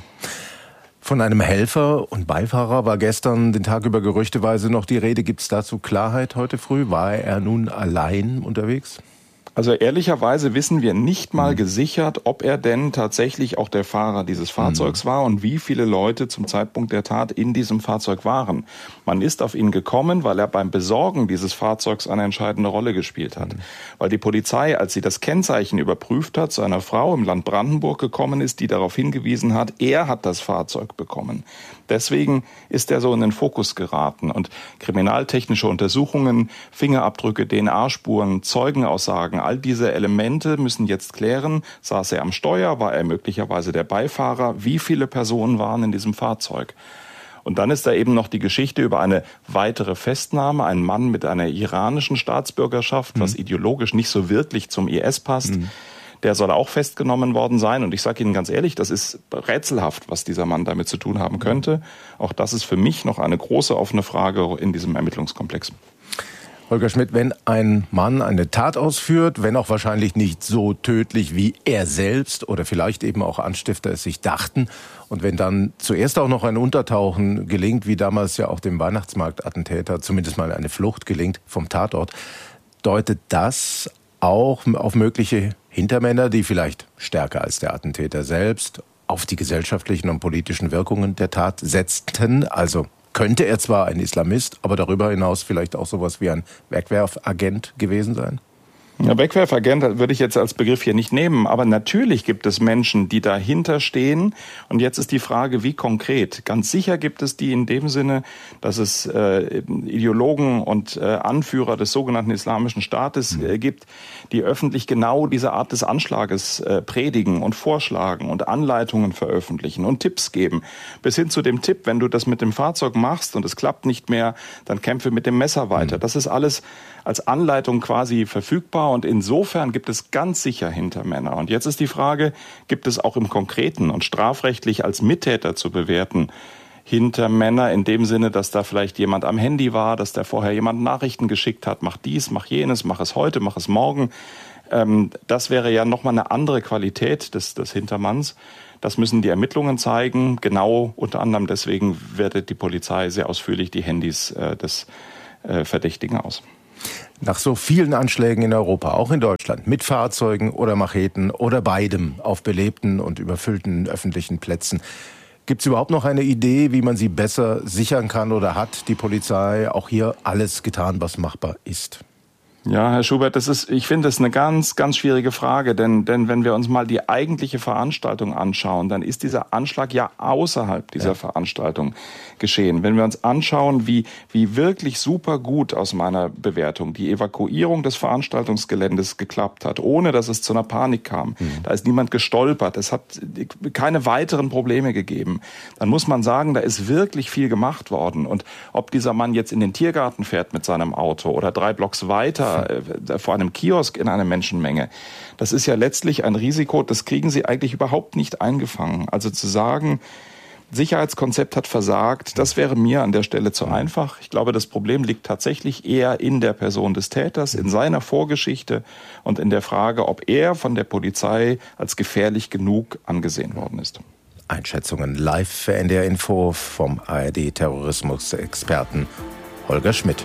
Von einem Helfer und Beifahrer war gestern den Tag über gerüchteweise noch die Rede. Gibt es dazu Klarheit heute früh? War er nun allein unterwegs?
Also ehrlicherweise wissen wir nicht mal gesichert, ob er denn tatsächlich auch der Fahrer dieses Fahrzeugs war und wie viele Leute zum Zeitpunkt der Tat in diesem Fahrzeug waren. Man ist auf ihn gekommen, weil er beim Besorgen dieses Fahrzeugs eine entscheidende Rolle gespielt hat. Weil die Polizei, als sie das Kennzeichen überprüft hat, zu einer Frau im Land Brandenburg gekommen ist, die darauf hingewiesen hat, er hat das Fahrzeug bekommen. Deswegen ist er so in den Fokus geraten. Und kriminaltechnische Untersuchungen, Fingerabdrücke, DNA-Spuren, Zeugenaussagen, all diese Elemente müssen jetzt klären. Saß er am Steuer? War er möglicherweise der Beifahrer? Wie viele Personen waren in diesem Fahrzeug? Und dann ist da eben noch die Geschichte über eine weitere Festnahme, ein Mann mit einer iranischen Staatsbürgerschaft, was ideologisch nicht so wirklich zum IS passt. Der soll auch festgenommen worden sein. Und ich sage Ihnen ganz ehrlich, das ist rätselhaft, was dieser Mann damit zu tun haben könnte. Auch das ist für mich noch eine große offene Frage in diesem Ermittlungskomplex.
Holger Schmidt, wenn ein Mann eine Tat ausführt, wenn auch wahrscheinlich nicht so tödlich wie er selbst oder vielleicht eben auch Anstifter es sich dachten, und wenn dann zuerst auch noch ein Untertauchen gelingt, wie damals ja auch dem Weihnachtsmarktattentäter, zumindest mal eine Flucht gelingt vom Tatort, deutet das auch auf mögliche Hintermänner, die vielleicht stärker als der Attentäter selbst auf die gesellschaftlichen und politischen Wirkungen der Tat setzten, also könnte er zwar ein Islamist, aber darüber hinaus vielleicht auch sowas wie ein Wegwerfagent gewesen sein?
Ja, Wegwerfagent würde ich jetzt als Begriff hier nicht nehmen, aber natürlich gibt es Menschen, die dahinter stehen. Und jetzt ist die Frage, wie konkret. Ganz sicher gibt es die in dem Sinne, dass es Ideologen und Anführer des sogenannten Islamischen Staates gibt, die öffentlich genau diese Art des Anschlages predigen und vorschlagen und Anleitungen veröffentlichen und Tipps geben. Bis hin zu dem Tipp, wenn du das mit dem Fahrzeug machst und es klappt nicht mehr, dann kämpfe mit dem Messer weiter. Das ist alles als Anleitung quasi verfügbar und insofern gibt es ganz sicher Hintermänner. Und jetzt ist die Frage, gibt es auch im Konkreten und strafrechtlich als Mittäter zu bewerten Hintermänner in dem Sinne, dass da vielleicht jemand am Handy war, dass da vorher jemand Nachrichten geschickt hat, mach dies, mach jenes, mach es heute, mach es morgen. Das wäre ja nochmal eine andere Qualität des Hintermanns. Das müssen die Ermittlungen zeigen. Genau unter anderem deswegen wertet die Polizei sehr ausführlich die Handys des Verdächtigen aus.
Nach so vielen Anschlägen in Europa, auch in Deutschland, mit Fahrzeugen oder Macheten oder beidem auf belebten und überfüllten öffentlichen Plätzen, gibt es überhaupt noch eine Idee, wie man sie besser sichern kann, oder hat die Polizei auch hier alles getan, was machbar ist?
Ja, Herr Schubert, ich finde das eine ganz, ganz schwierige Frage, denn wenn wir uns mal die eigentliche Veranstaltung anschauen, dann ist dieser Anschlag ja außerhalb dieser Veranstaltung geschehen. Wenn wir uns anschauen, wie wirklich super gut aus meiner Bewertung die Evakuierung des Veranstaltungsgeländes geklappt hat, ohne dass es zu einer Panik kam, da ist niemand gestolpert, es hat keine weiteren Probleme gegeben, dann muss man sagen, da ist wirklich viel gemacht worden. Und ob dieser Mann jetzt in den Tiergarten fährt mit seinem Auto oder 3 Blocks weiter vor einem Kiosk in einer Menschenmenge. Das ist ja letztlich ein Risiko, das kriegen Sie eigentlich überhaupt nicht eingefangen. Also zu sagen, Sicherheitskonzept hat versagt, das wäre mir an der Stelle zu einfach. Ich glaube, das Problem liegt tatsächlich eher in der Person des Täters, in seiner Vorgeschichte und in der Frage, ob er von der Polizei als gefährlich genug angesehen worden ist.
Einschätzungen live für NDR Info vom ARD-Terrorismus-Experten Holger Schmidt.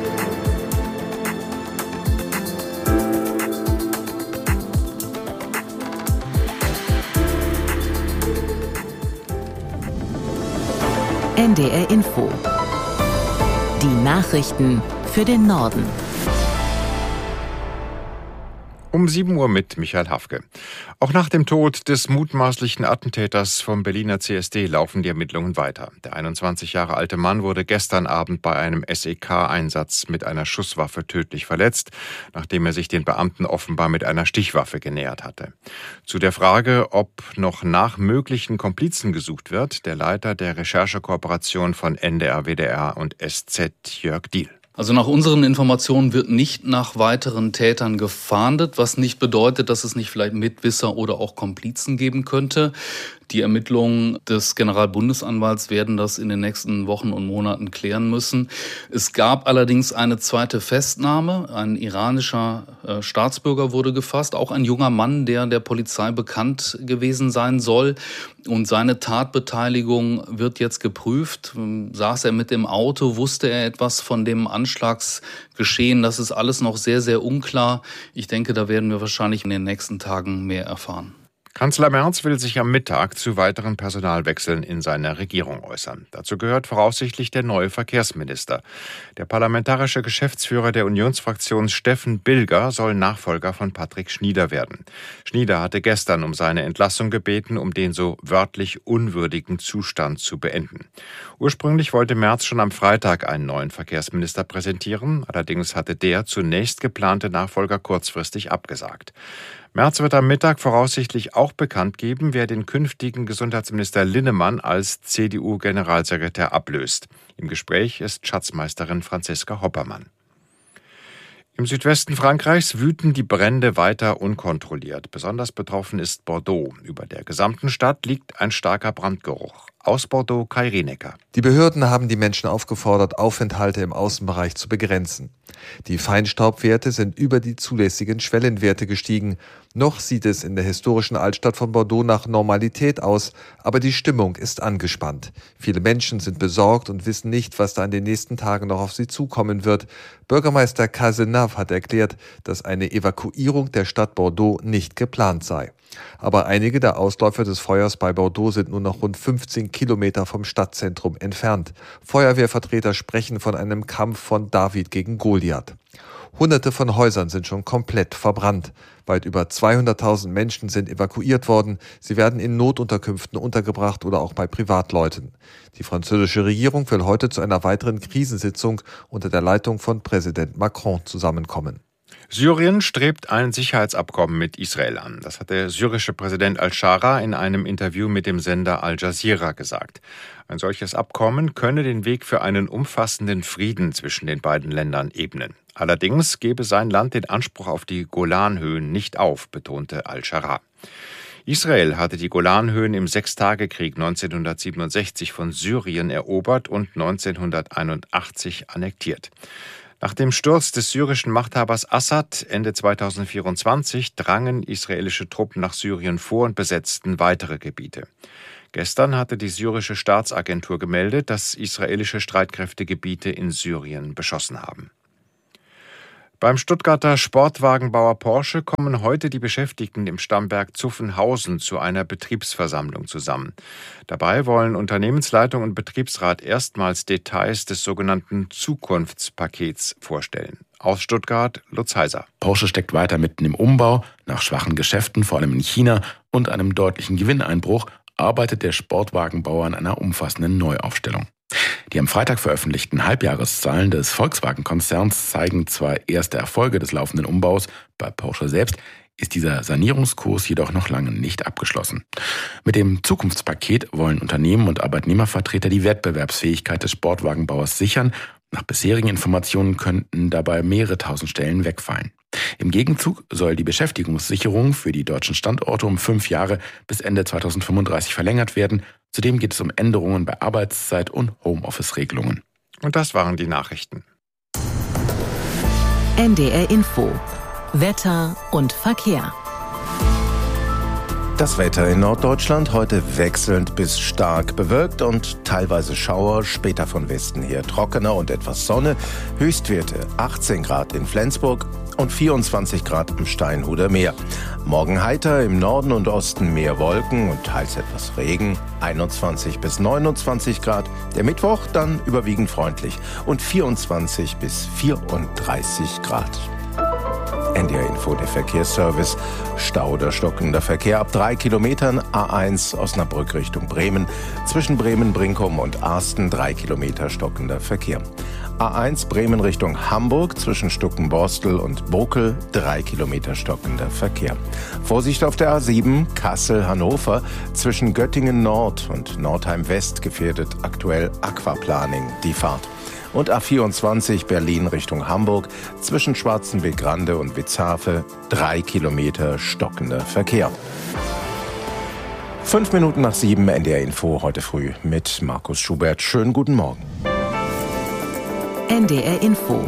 NDR Info. Die Nachrichten für den Norden.
Um 7 Uhr mit Michael Hafke. Auch nach dem Tod des mutmaßlichen Attentäters vom Berliner CSD laufen die Ermittlungen weiter. Der 21 Jahre alte Mann wurde gestern Abend bei einem SEK-Einsatz mit einer Schusswaffe tödlich verletzt, nachdem er sich den Beamten offenbar mit einer Stichwaffe genähert hatte. Zu der Frage, ob noch nach möglichen Komplizen gesucht wird, der Leiter der Recherchekooperation von NDR, WDR und SZ, Jörg Diehl.
Also nach unseren Informationen wird nicht nach weiteren Tätern gefahndet, was nicht bedeutet, dass es nicht vielleicht Mitwisser oder auch Komplizen geben könnte. Die Ermittlungen des Generalbundesanwalts werden das in den nächsten Wochen und Monaten klären müssen. Es gab allerdings eine zweite Festnahme. Ein iranischer Staatsbürger wurde gefasst, auch ein junger Mann, der der Polizei bekannt gewesen sein soll. Und seine Tatbeteiligung wird jetzt geprüft. Saß er mit im Auto? Wusste er etwas von dem Anschlagsgeschehen? Das ist alles noch sehr, sehr unklar. Ich denke, da werden wir wahrscheinlich in den nächsten Tagen mehr erfahren.
Kanzler Merz will sich am Mittag zu weiteren Personalwechseln in seiner Regierung äußern. Dazu gehört voraussichtlich der neue Verkehrsminister. Der parlamentarische Geschäftsführer der Unionsfraktion Steffen Bilger soll Nachfolger von Patrick Schnieder werden. Schnieder hatte gestern um seine Entlassung gebeten, um den so wörtlich unwürdigen Zustand zu beenden. Ursprünglich wollte Merz schon am Freitag einen neuen Verkehrsminister präsentieren. Allerdings hatte der zunächst geplante Nachfolger kurzfristig abgesagt. Merz wird am Mittag voraussichtlich auch bekannt geben, wer den künftigen Gesundheitsminister Linnemann als CDU-Generalsekretär ablöst. Im Gespräch ist Schatzmeisterin Franziska Hoppermann. Im Südwesten Frankreichs wüten die Brände weiter unkontrolliert. Besonders betroffen ist Bordeaux. Über der gesamten Stadt liegt ein starker Brandgeruch. Aus Bordeaux, Kai Rienecker.
Die Behörden haben die Menschen aufgefordert, Aufenthalte im Außenbereich zu begrenzen. Die Feinstaubwerte sind über die zulässigen Schwellenwerte gestiegen. Noch sieht es in der historischen Altstadt von Bordeaux nach Normalität aus, aber die Stimmung ist angespannt. Viele Menschen sind besorgt und wissen nicht, was da in den nächsten Tagen noch auf sie zukommen wird. Bürgermeister Cazenave hat erklärt, dass eine Evakuierung der Stadt Bordeaux nicht geplant sei. Aber einige der Ausläufer des Feuers bei Bordeaux sind nur noch rund 15 Kilometer vom Stadtzentrum entfernt. Feuerwehrvertreter sprechen von einem Kampf von David gegen Goliath. Hunderte von Häusern sind schon komplett verbrannt. Weit über 200.000 Menschen sind evakuiert worden. Sie werden in Notunterkünften untergebracht oder auch bei Privatleuten. Die französische Regierung will heute zu einer weiteren Krisensitzung unter der Leitung von Präsident Macron zusammenkommen.
Syrien strebt ein Sicherheitsabkommen mit Israel an. Das hat der syrische Präsident al-Shara in einem Interview mit dem Sender Al Jazeera gesagt. Ein solches Abkommen könne den Weg für einen umfassenden Frieden zwischen den beiden Ländern ebnen. Allerdings gebe sein Land den Anspruch auf die Golanhöhen nicht auf, betonte al-Shara. Israel hatte die Golanhöhen im Sechstagekrieg 1967 von Syrien erobert und 1981 annektiert. Nach dem Sturz des syrischen Machthabers Assad Ende 2024 drangen israelische Truppen nach Syrien vor und besetzten weitere Gebiete. Gestern hatte die syrische Staatsagentur gemeldet, dass israelische Streitkräfte Gebiete in Syrien beschossen haben. Beim Stuttgarter Sportwagenbauer Porsche kommen heute die Beschäftigten im Stammwerk Zuffenhausen zu einer Betriebsversammlung zusammen. Dabei wollen Unternehmensleitung und Betriebsrat erstmals Details des sogenannten Zukunftspakets vorstellen. Aus Stuttgart, Lutz Heiser.
Porsche steckt weiter mitten im Umbau. Nach schwachen Geschäften, vor allem in China, und einem deutlichen Gewinneinbruch arbeitet der Sportwagenbauer an einer umfassenden Neuaufstellung. Die am Freitag veröffentlichten Halbjahreszahlen des Volkswagen-Konzerns zeigen zwar erste Erfolge des laufenden Umbaus, bei Porsche selbst ist dieser Sanierungskurs jedoch noch lange nicht abgeschlossen. Mit dem Zukunftspaket wollen Unternehmen und Arbeitnehmervertreter die Wettbewerbsfähigkeit des Sportwagenbauers sichern. Nach bisherigen Informationen könnten dabei mehrere tausend Stellen wegfallen. Im Gegenzug soll die Beschäftigungssicherung für die deutschen Standorte um 5 Jahre bis Ende 2035 verlängert werden. Zudem geht es um Änderungen bei Arbeitszeit und Homeoffice-Regelungen.
Und das waren die Nachrichten.
NDR Info. Wetter und Verkehr.
Das Wetter in Norddeutschland heute wechselnd bis stark bewölkt und teilweise Schauer, später von Westen her trockener und etwas Sonne. Höchstwerte 18 Grad in Flensburg und 24 Grad im Steinhuder Meer. Morgen heiter, im Norden und Osten mehr Wolken und teils etwas Regen, 21 bis 29 Grad. Der Mittwoch dann überwiegend freundlich und 24 bis 34 Grad. NDR Info, der Verkehrsservice. Stau oder stockender Verkehr ab 3 Kilometern A1 Osnabrück Richtung Bremen. Zwischen Bremen-Brinkum und Arsten 3 Kilometer stockender Verkehr. A1 Bremen Richtung Hamburg zwischen Stuckenborstel und Bokel 3 Kilometer stockender Verkehr. Vorsicht auf der A7 Kassel-Hannover zwischen Göttingen Nord und Nordheim West gefährdet aktuell Aquaplaning die Fahrt. Und A24 Berlin Richtung Hamburg zwischen Schwarzenberg-Grande und Witzhafe 3 Kilometer stockender Verkehr. 5 Minuten nach 7 NDR Info heute früh mit Markus Schubert. Schönen guten Morgen.
NDR Info.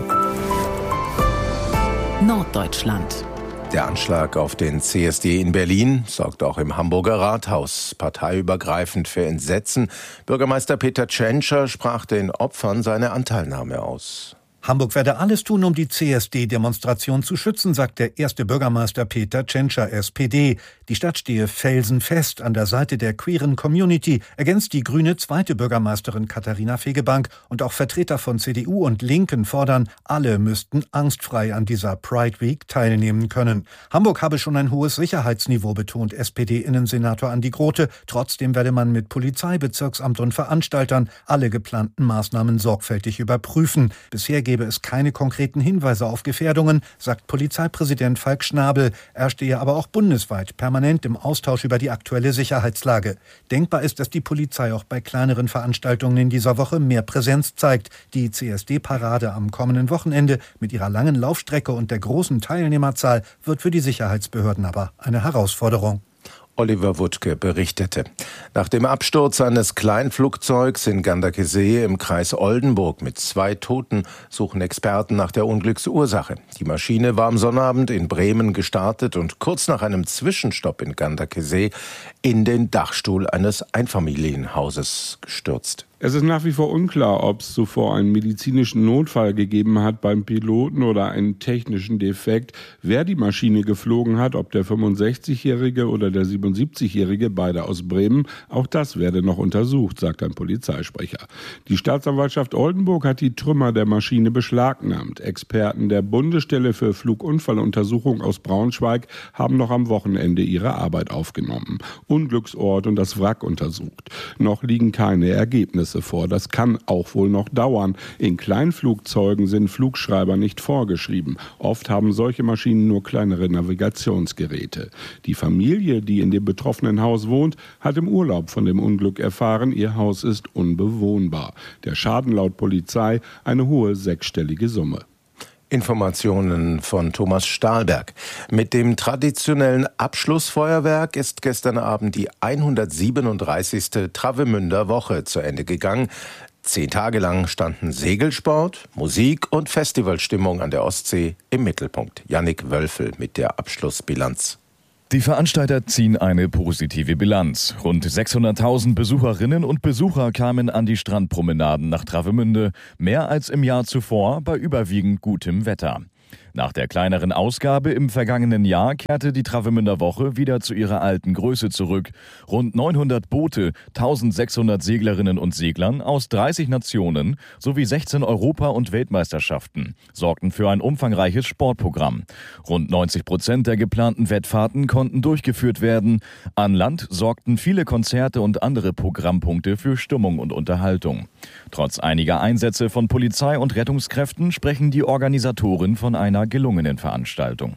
Norddeutschland.
Der Anschlag auf den CSD in Berlin sorgt auch im Hamburger Rathaus parteiübergreifend für Entsetzen. Bürgermeister Peter Tschentscher sprach den Opfern seine Anteilnahme aus.
Hamburg werde alles tun, um die CSD-Demonstration zu schützen, sagt der erste Bürgermeister Peter Tschentscher, SPD. Die Stadt stehe felsenfest an der Seite der queeren Community, ergänzt die grüne zweite Bürgermeisterin Katharina Fegebank. Und auch Vertreter von CDU und Linken fordern, alle müssten angstfrei an dieser Pride Week teilnehmen können. Hamburg habe schon ein hohes Sicherheitsniveau, betont SPD-Innensenator Andi Grote. Trotzdem werde man mit Polizei, Bezirksamt und Veranstaltern alle geplanten Maßnahmen sorgfältig überprüfen. Bisher gebe es keine konkreten Hinweise auf Gefährdungen, sagt Polizeipräsident Falk Schnabel. Er stehe aber auch bundesweit permanent im Austausch über die aktuelle Sicherheitslage. Denkbar ist, dass die Polizei auch bei kleineren Veranstaltungen in dieser Woche mehr Präsenz zeigt. Die CSD-Parade am kommenden Wochenende mit ihrer langen Laufstrecke und der großen Teilnehmerzahl wird für die Sicherheitsbehörden aber eine Herausforderung.
Oliver Wuttke berichtete. Nach dem Absturz eines Kleinflugzeugs in Ganderkesee im Kreis Oldenburg mit 2 Toten suchen Experten nach der Unglücksursache. Die Maschine war am Sonnabend in Bremen gestartet und kurz nach einem Zwischenstopp in Ganderkesee in den Dachstuhl eines Einfamilienhauses gestürzt.
Es ist nach wie vor unklar, ob es zuvor einen medizinischen Notfall gegeben hat beim Piloten oder einen technischen Defekt, wer die Maschine geflogen hat, ob der 65-Jährige oder der 77-Jährige, beide aus Bremen. Auch das werde noch untersucht, sagt ein Polizeisprecher. Die Staatsanwaltschaft Oldenburg hat die Trümmer der Maschine beschlagnahmt. Experten der Bundesstelle für Flugunfalluntersuchung aus Braunschweig haben noch am Wochenende ihre Arbeit aufgenommen, Unglücksort und das Wrack untersucht. Noch liegen keine Ergebnisse vor. Das kann auch wohl noch dauern. In Kleinflugzeugen sind Flugschreiber nicht vorgeschrieben. Oft haben solche Maschinen nur kleinere Navigationsgeräte. Die Familie, die in dem betroffenen Haus wohnt, hat im Urlaub von dem Unglück erfahren. Ihr Haus ist unbewohnbar. Der Schaden laut Polizei eine hohe sechsstellige Summe.
Informationen von Thomas Stahlberg. Mit dem traditionellen Abschlussfeuerwerk ist gestern Abend die 137. Travemünder Woche zu Ende gegangen. 10 Tage lang standen Segelsport, Musik und Festivalstimmung an der Ostsee im Mittelpunkt. Jannik Wölfel mit der Abschlussbilanz.
Die Veranstalter ziehen eine positive Bilanz. Rund 600.000 Besucherinnen und Besucher kamen an die Strandpromenaden nach Travemünde, mehr als im Jahr zuvor bei überwiegend gutem Wetter. Nach der kleineren Ausgabe im vergangenen Jahr kehrte die Travemünder Woche wieder zu ihrer alten Größe zurück. Rund 900 Boote, 1600 Seglerinnen und Seglern aus 30 Nationen sowie 16 Europa- und Weltmeisterschaften sorgten für ein umfangreiches Sportprogramm. Rund 90% der geplanten Wettfahrten konnten durchgeführt werden. An Land sorgten viele Konzerte und andere Programmpunkte für Stimmung und Unterhaltung. Trotz einiger Einsätze von Polizei und Rettungskräften sprechen die Organisatoren von einer gelungenen Veranstaltung.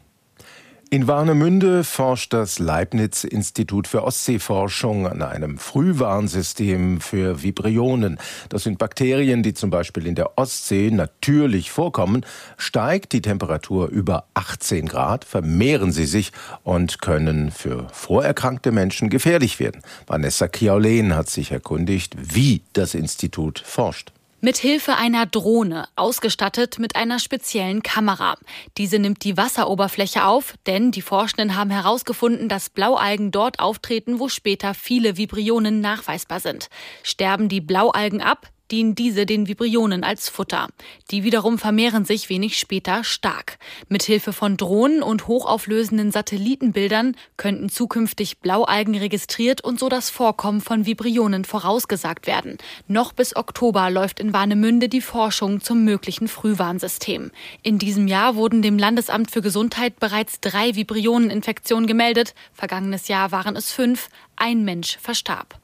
In Warnemünde forscht das Leibniz-Institut für Ostseeforschung an einem Frühwarnsystem für Vibrionen. Das sind Bakterien, die zum Beispiel in der Ostsee natürlich vorkommen. Steigt die Temperatur über 18 Grad, vermehren sie sich und können für vorerkrankte Menschen gefährlich werden. Vanessa Kiaulen hat sich erkundigt, wie das Institut forscht.
Mit Hilfe einer Drohne, ausgestattet mit einer speziellen Kamera. Diese nimmt die Wasseroberfläche auf, denn die Forschenden haben herausgefunden, dass Blaualgen dort auftreten, wo später viele Vibrionen nachweisbar sind. Sterben die Blaualgen ab, dienen diese den Vibrionen als Futter. Die wiederum vermehren sich wenig später stark. Mithilfe von Drohnen und hochauflösenden Satellitenbildern könnten zukünftig Blaualgen registriert und so das Vorkommen von Vibrionen vorausgesagt werden. Noch bis Oktober läuft in Warnemünde die Forschung zum möglichen Frühwarnsystem. In diesem Jahr wurden dem Landesamt für Gesundheit bereits 3 Vibrioneninfektionen gemeldet. Vergangenes Jahr waren es 5. Ein Mensch verstarb.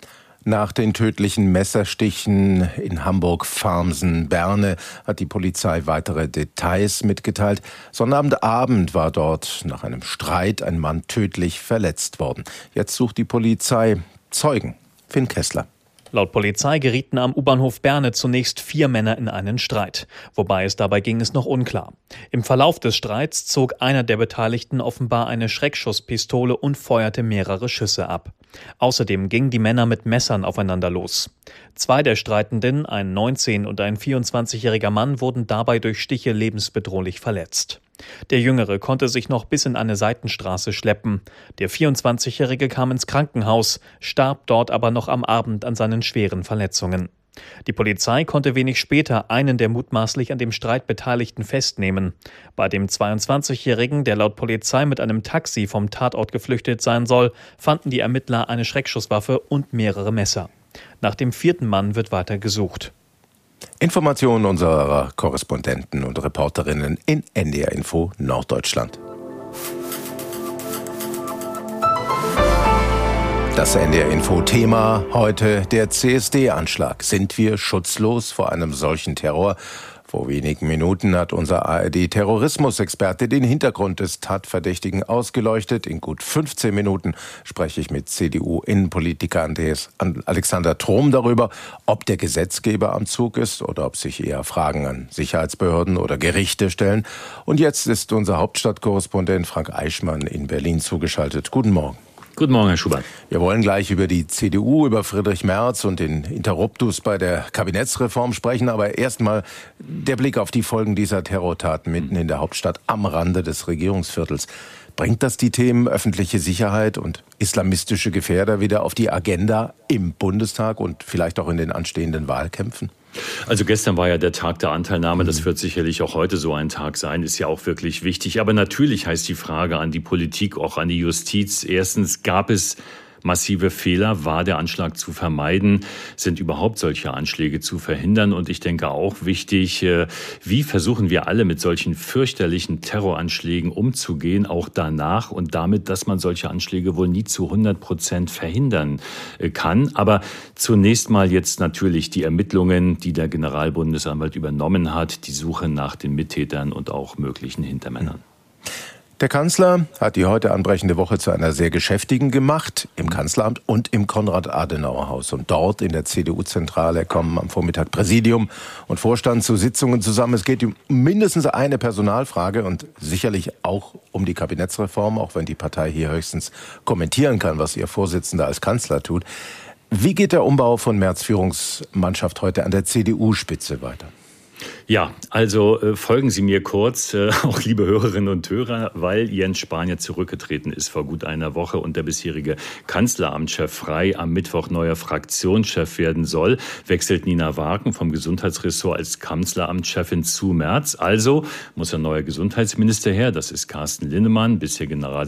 Nach den tödlichen Messerstichen in Hamburg, Farmsen, Berne hat die Polizei weitere Details mitgeteilt. Sonnabendabend war dort nach einem Streit ein Mann tödlich verletzt worden. Jetzt sucht die Polizei Zeugen. Finn Kessler.
Laut Polizei gerieten am U-Bahnhof Berne zunächst 4 Männer in einen Streit. Wobei es dabei ging, ist noch unklar. Im Verlauf des Streits zog einer der Beteiligten offenbar eine Schreckschusspistole und feuerte mehrere Schüsse ab. Außerdem gingen die Männer mit Messern aufeinander los. 2 der Streitenden, ein 19- und ein 24-jähriger Mann, wurden dabei durch Stiche lebensbedrohlich verletzt. Der Jüngere konnte sich noch bis in eine Seitenstraße schleppen. Der 24-Jährige kam ins Krankenhaus, starb dort aber noch am Abend an seinen schweren Verletzungen. Die Polizei konnte wenig später einen der mutmaßlich an dem Streit Beteiligten festnehmen. Bei dem 22-Jährigen, der laut Polizei mit einem Taxi vom Tatort geflüchtet sein soll, fanden die Ermittler eine Schreckschusswaffe und mehrere Messer. Nach dem 4. Mann wird weiter gesucht.
Informationen unserer Korrespondenten und Reporterinnen in NDR Info Norddeutschland. Das NDR Info Thema heute: der CSD-Anschlag. Sind wir schutzlos vor einem solchen Terror? Vor wenigen Minuten hat unser ARD-Terrorismusexperte den Hintergrund des Tatverdächtigen ausgeleuchtet. In gut 15 Minuten spreche ich mit CDU-Innenpolitiker Alexander Trom darüber, ob der Gesetzgeber am Zug ist oder ob sich eher Fragen an Sicherheitsbehörden oder Gerichte stellen. Und jetzt ist unser Hauptstadtkorrespondent Frank Eichmann in Berlin zugeschaltet. Guten Morgen.
Guten Morgen, Herr Schubert.
Wir wollen gleich über die CDU, über Friedrich Merz und den Interruptus bei der Kabinettsreform sprechen. Aber erstmal der Blick auf die Folgen dieser Terrortaten mitten in der Hauptstadt am Rande des Regierungsviertels. Bringt das die Themen öffentliche Sicherheit und islamistische Gefährder wieder auf die Agenda im Bundestag und vielleicht auch in den anstehenden Wahlkämpfen?
Also gestern war ja der Tag der Anteilnahme, das wird sicherlich auch heute so ein Tag sein, ist ja auch wirklich wichtig. Aber natürlich heißt die Frage an die Politik, auch an die Justiz, erstens, gab es massive Fehler? War der Anschlag zu vermeiden? Sind überhaupt solche Anschläge zu verhindern? Und ich denke auch wichtig, wie versuchen wir alle mit solchen fürchterlichen Terroranschlägen umzugehen, auch danach und damit, dass man solche Anschläge wohl nie zu 100% verhindern kann. Aber zunächst mal jetzt natürlich die Ermittlungen, die der Generalbundesanwalt übernommen hat, die Suche nach den Mittätern und auch möglichen Hintermännern.
Der Kanzler hat die heute anbrechende Woche zu einer sehr geschäftigen gemacht, im Kanzleramt und im Konrad-Adenauer-Haus. Und dort in der CDU-Zentrale kommen am Vormittag Präsidium und Vorstand zu Sitzungen zusammen. Es geht um mindestens eine Personalfrage und sicherlich auch um die Kabinettsreform, auch wenn die Partei hier höchstens kommentieren kann, was ihr Vorsitzender als Kanzler tut. Wie geht der Umbau von Merz' Führungsmannschaft heute an der CDU-Spitze weiter?
Ja, also folgen Sie mir kurz, auch liebe Hörerinnen und Hörer, weil Jens Spahn ja zurückgetreten ist vor gut einer Woche und der bisherige Kanzleramtschef Frey am Mittwoch neuer Fraktionschef werden soll, wechselt Nina Wagen vom Gesundheitsressort als Kanzleramtschefin zu Merz. Also muss ein neuer Gesundheitsminister her, das ist Carsten Linnemann, bisher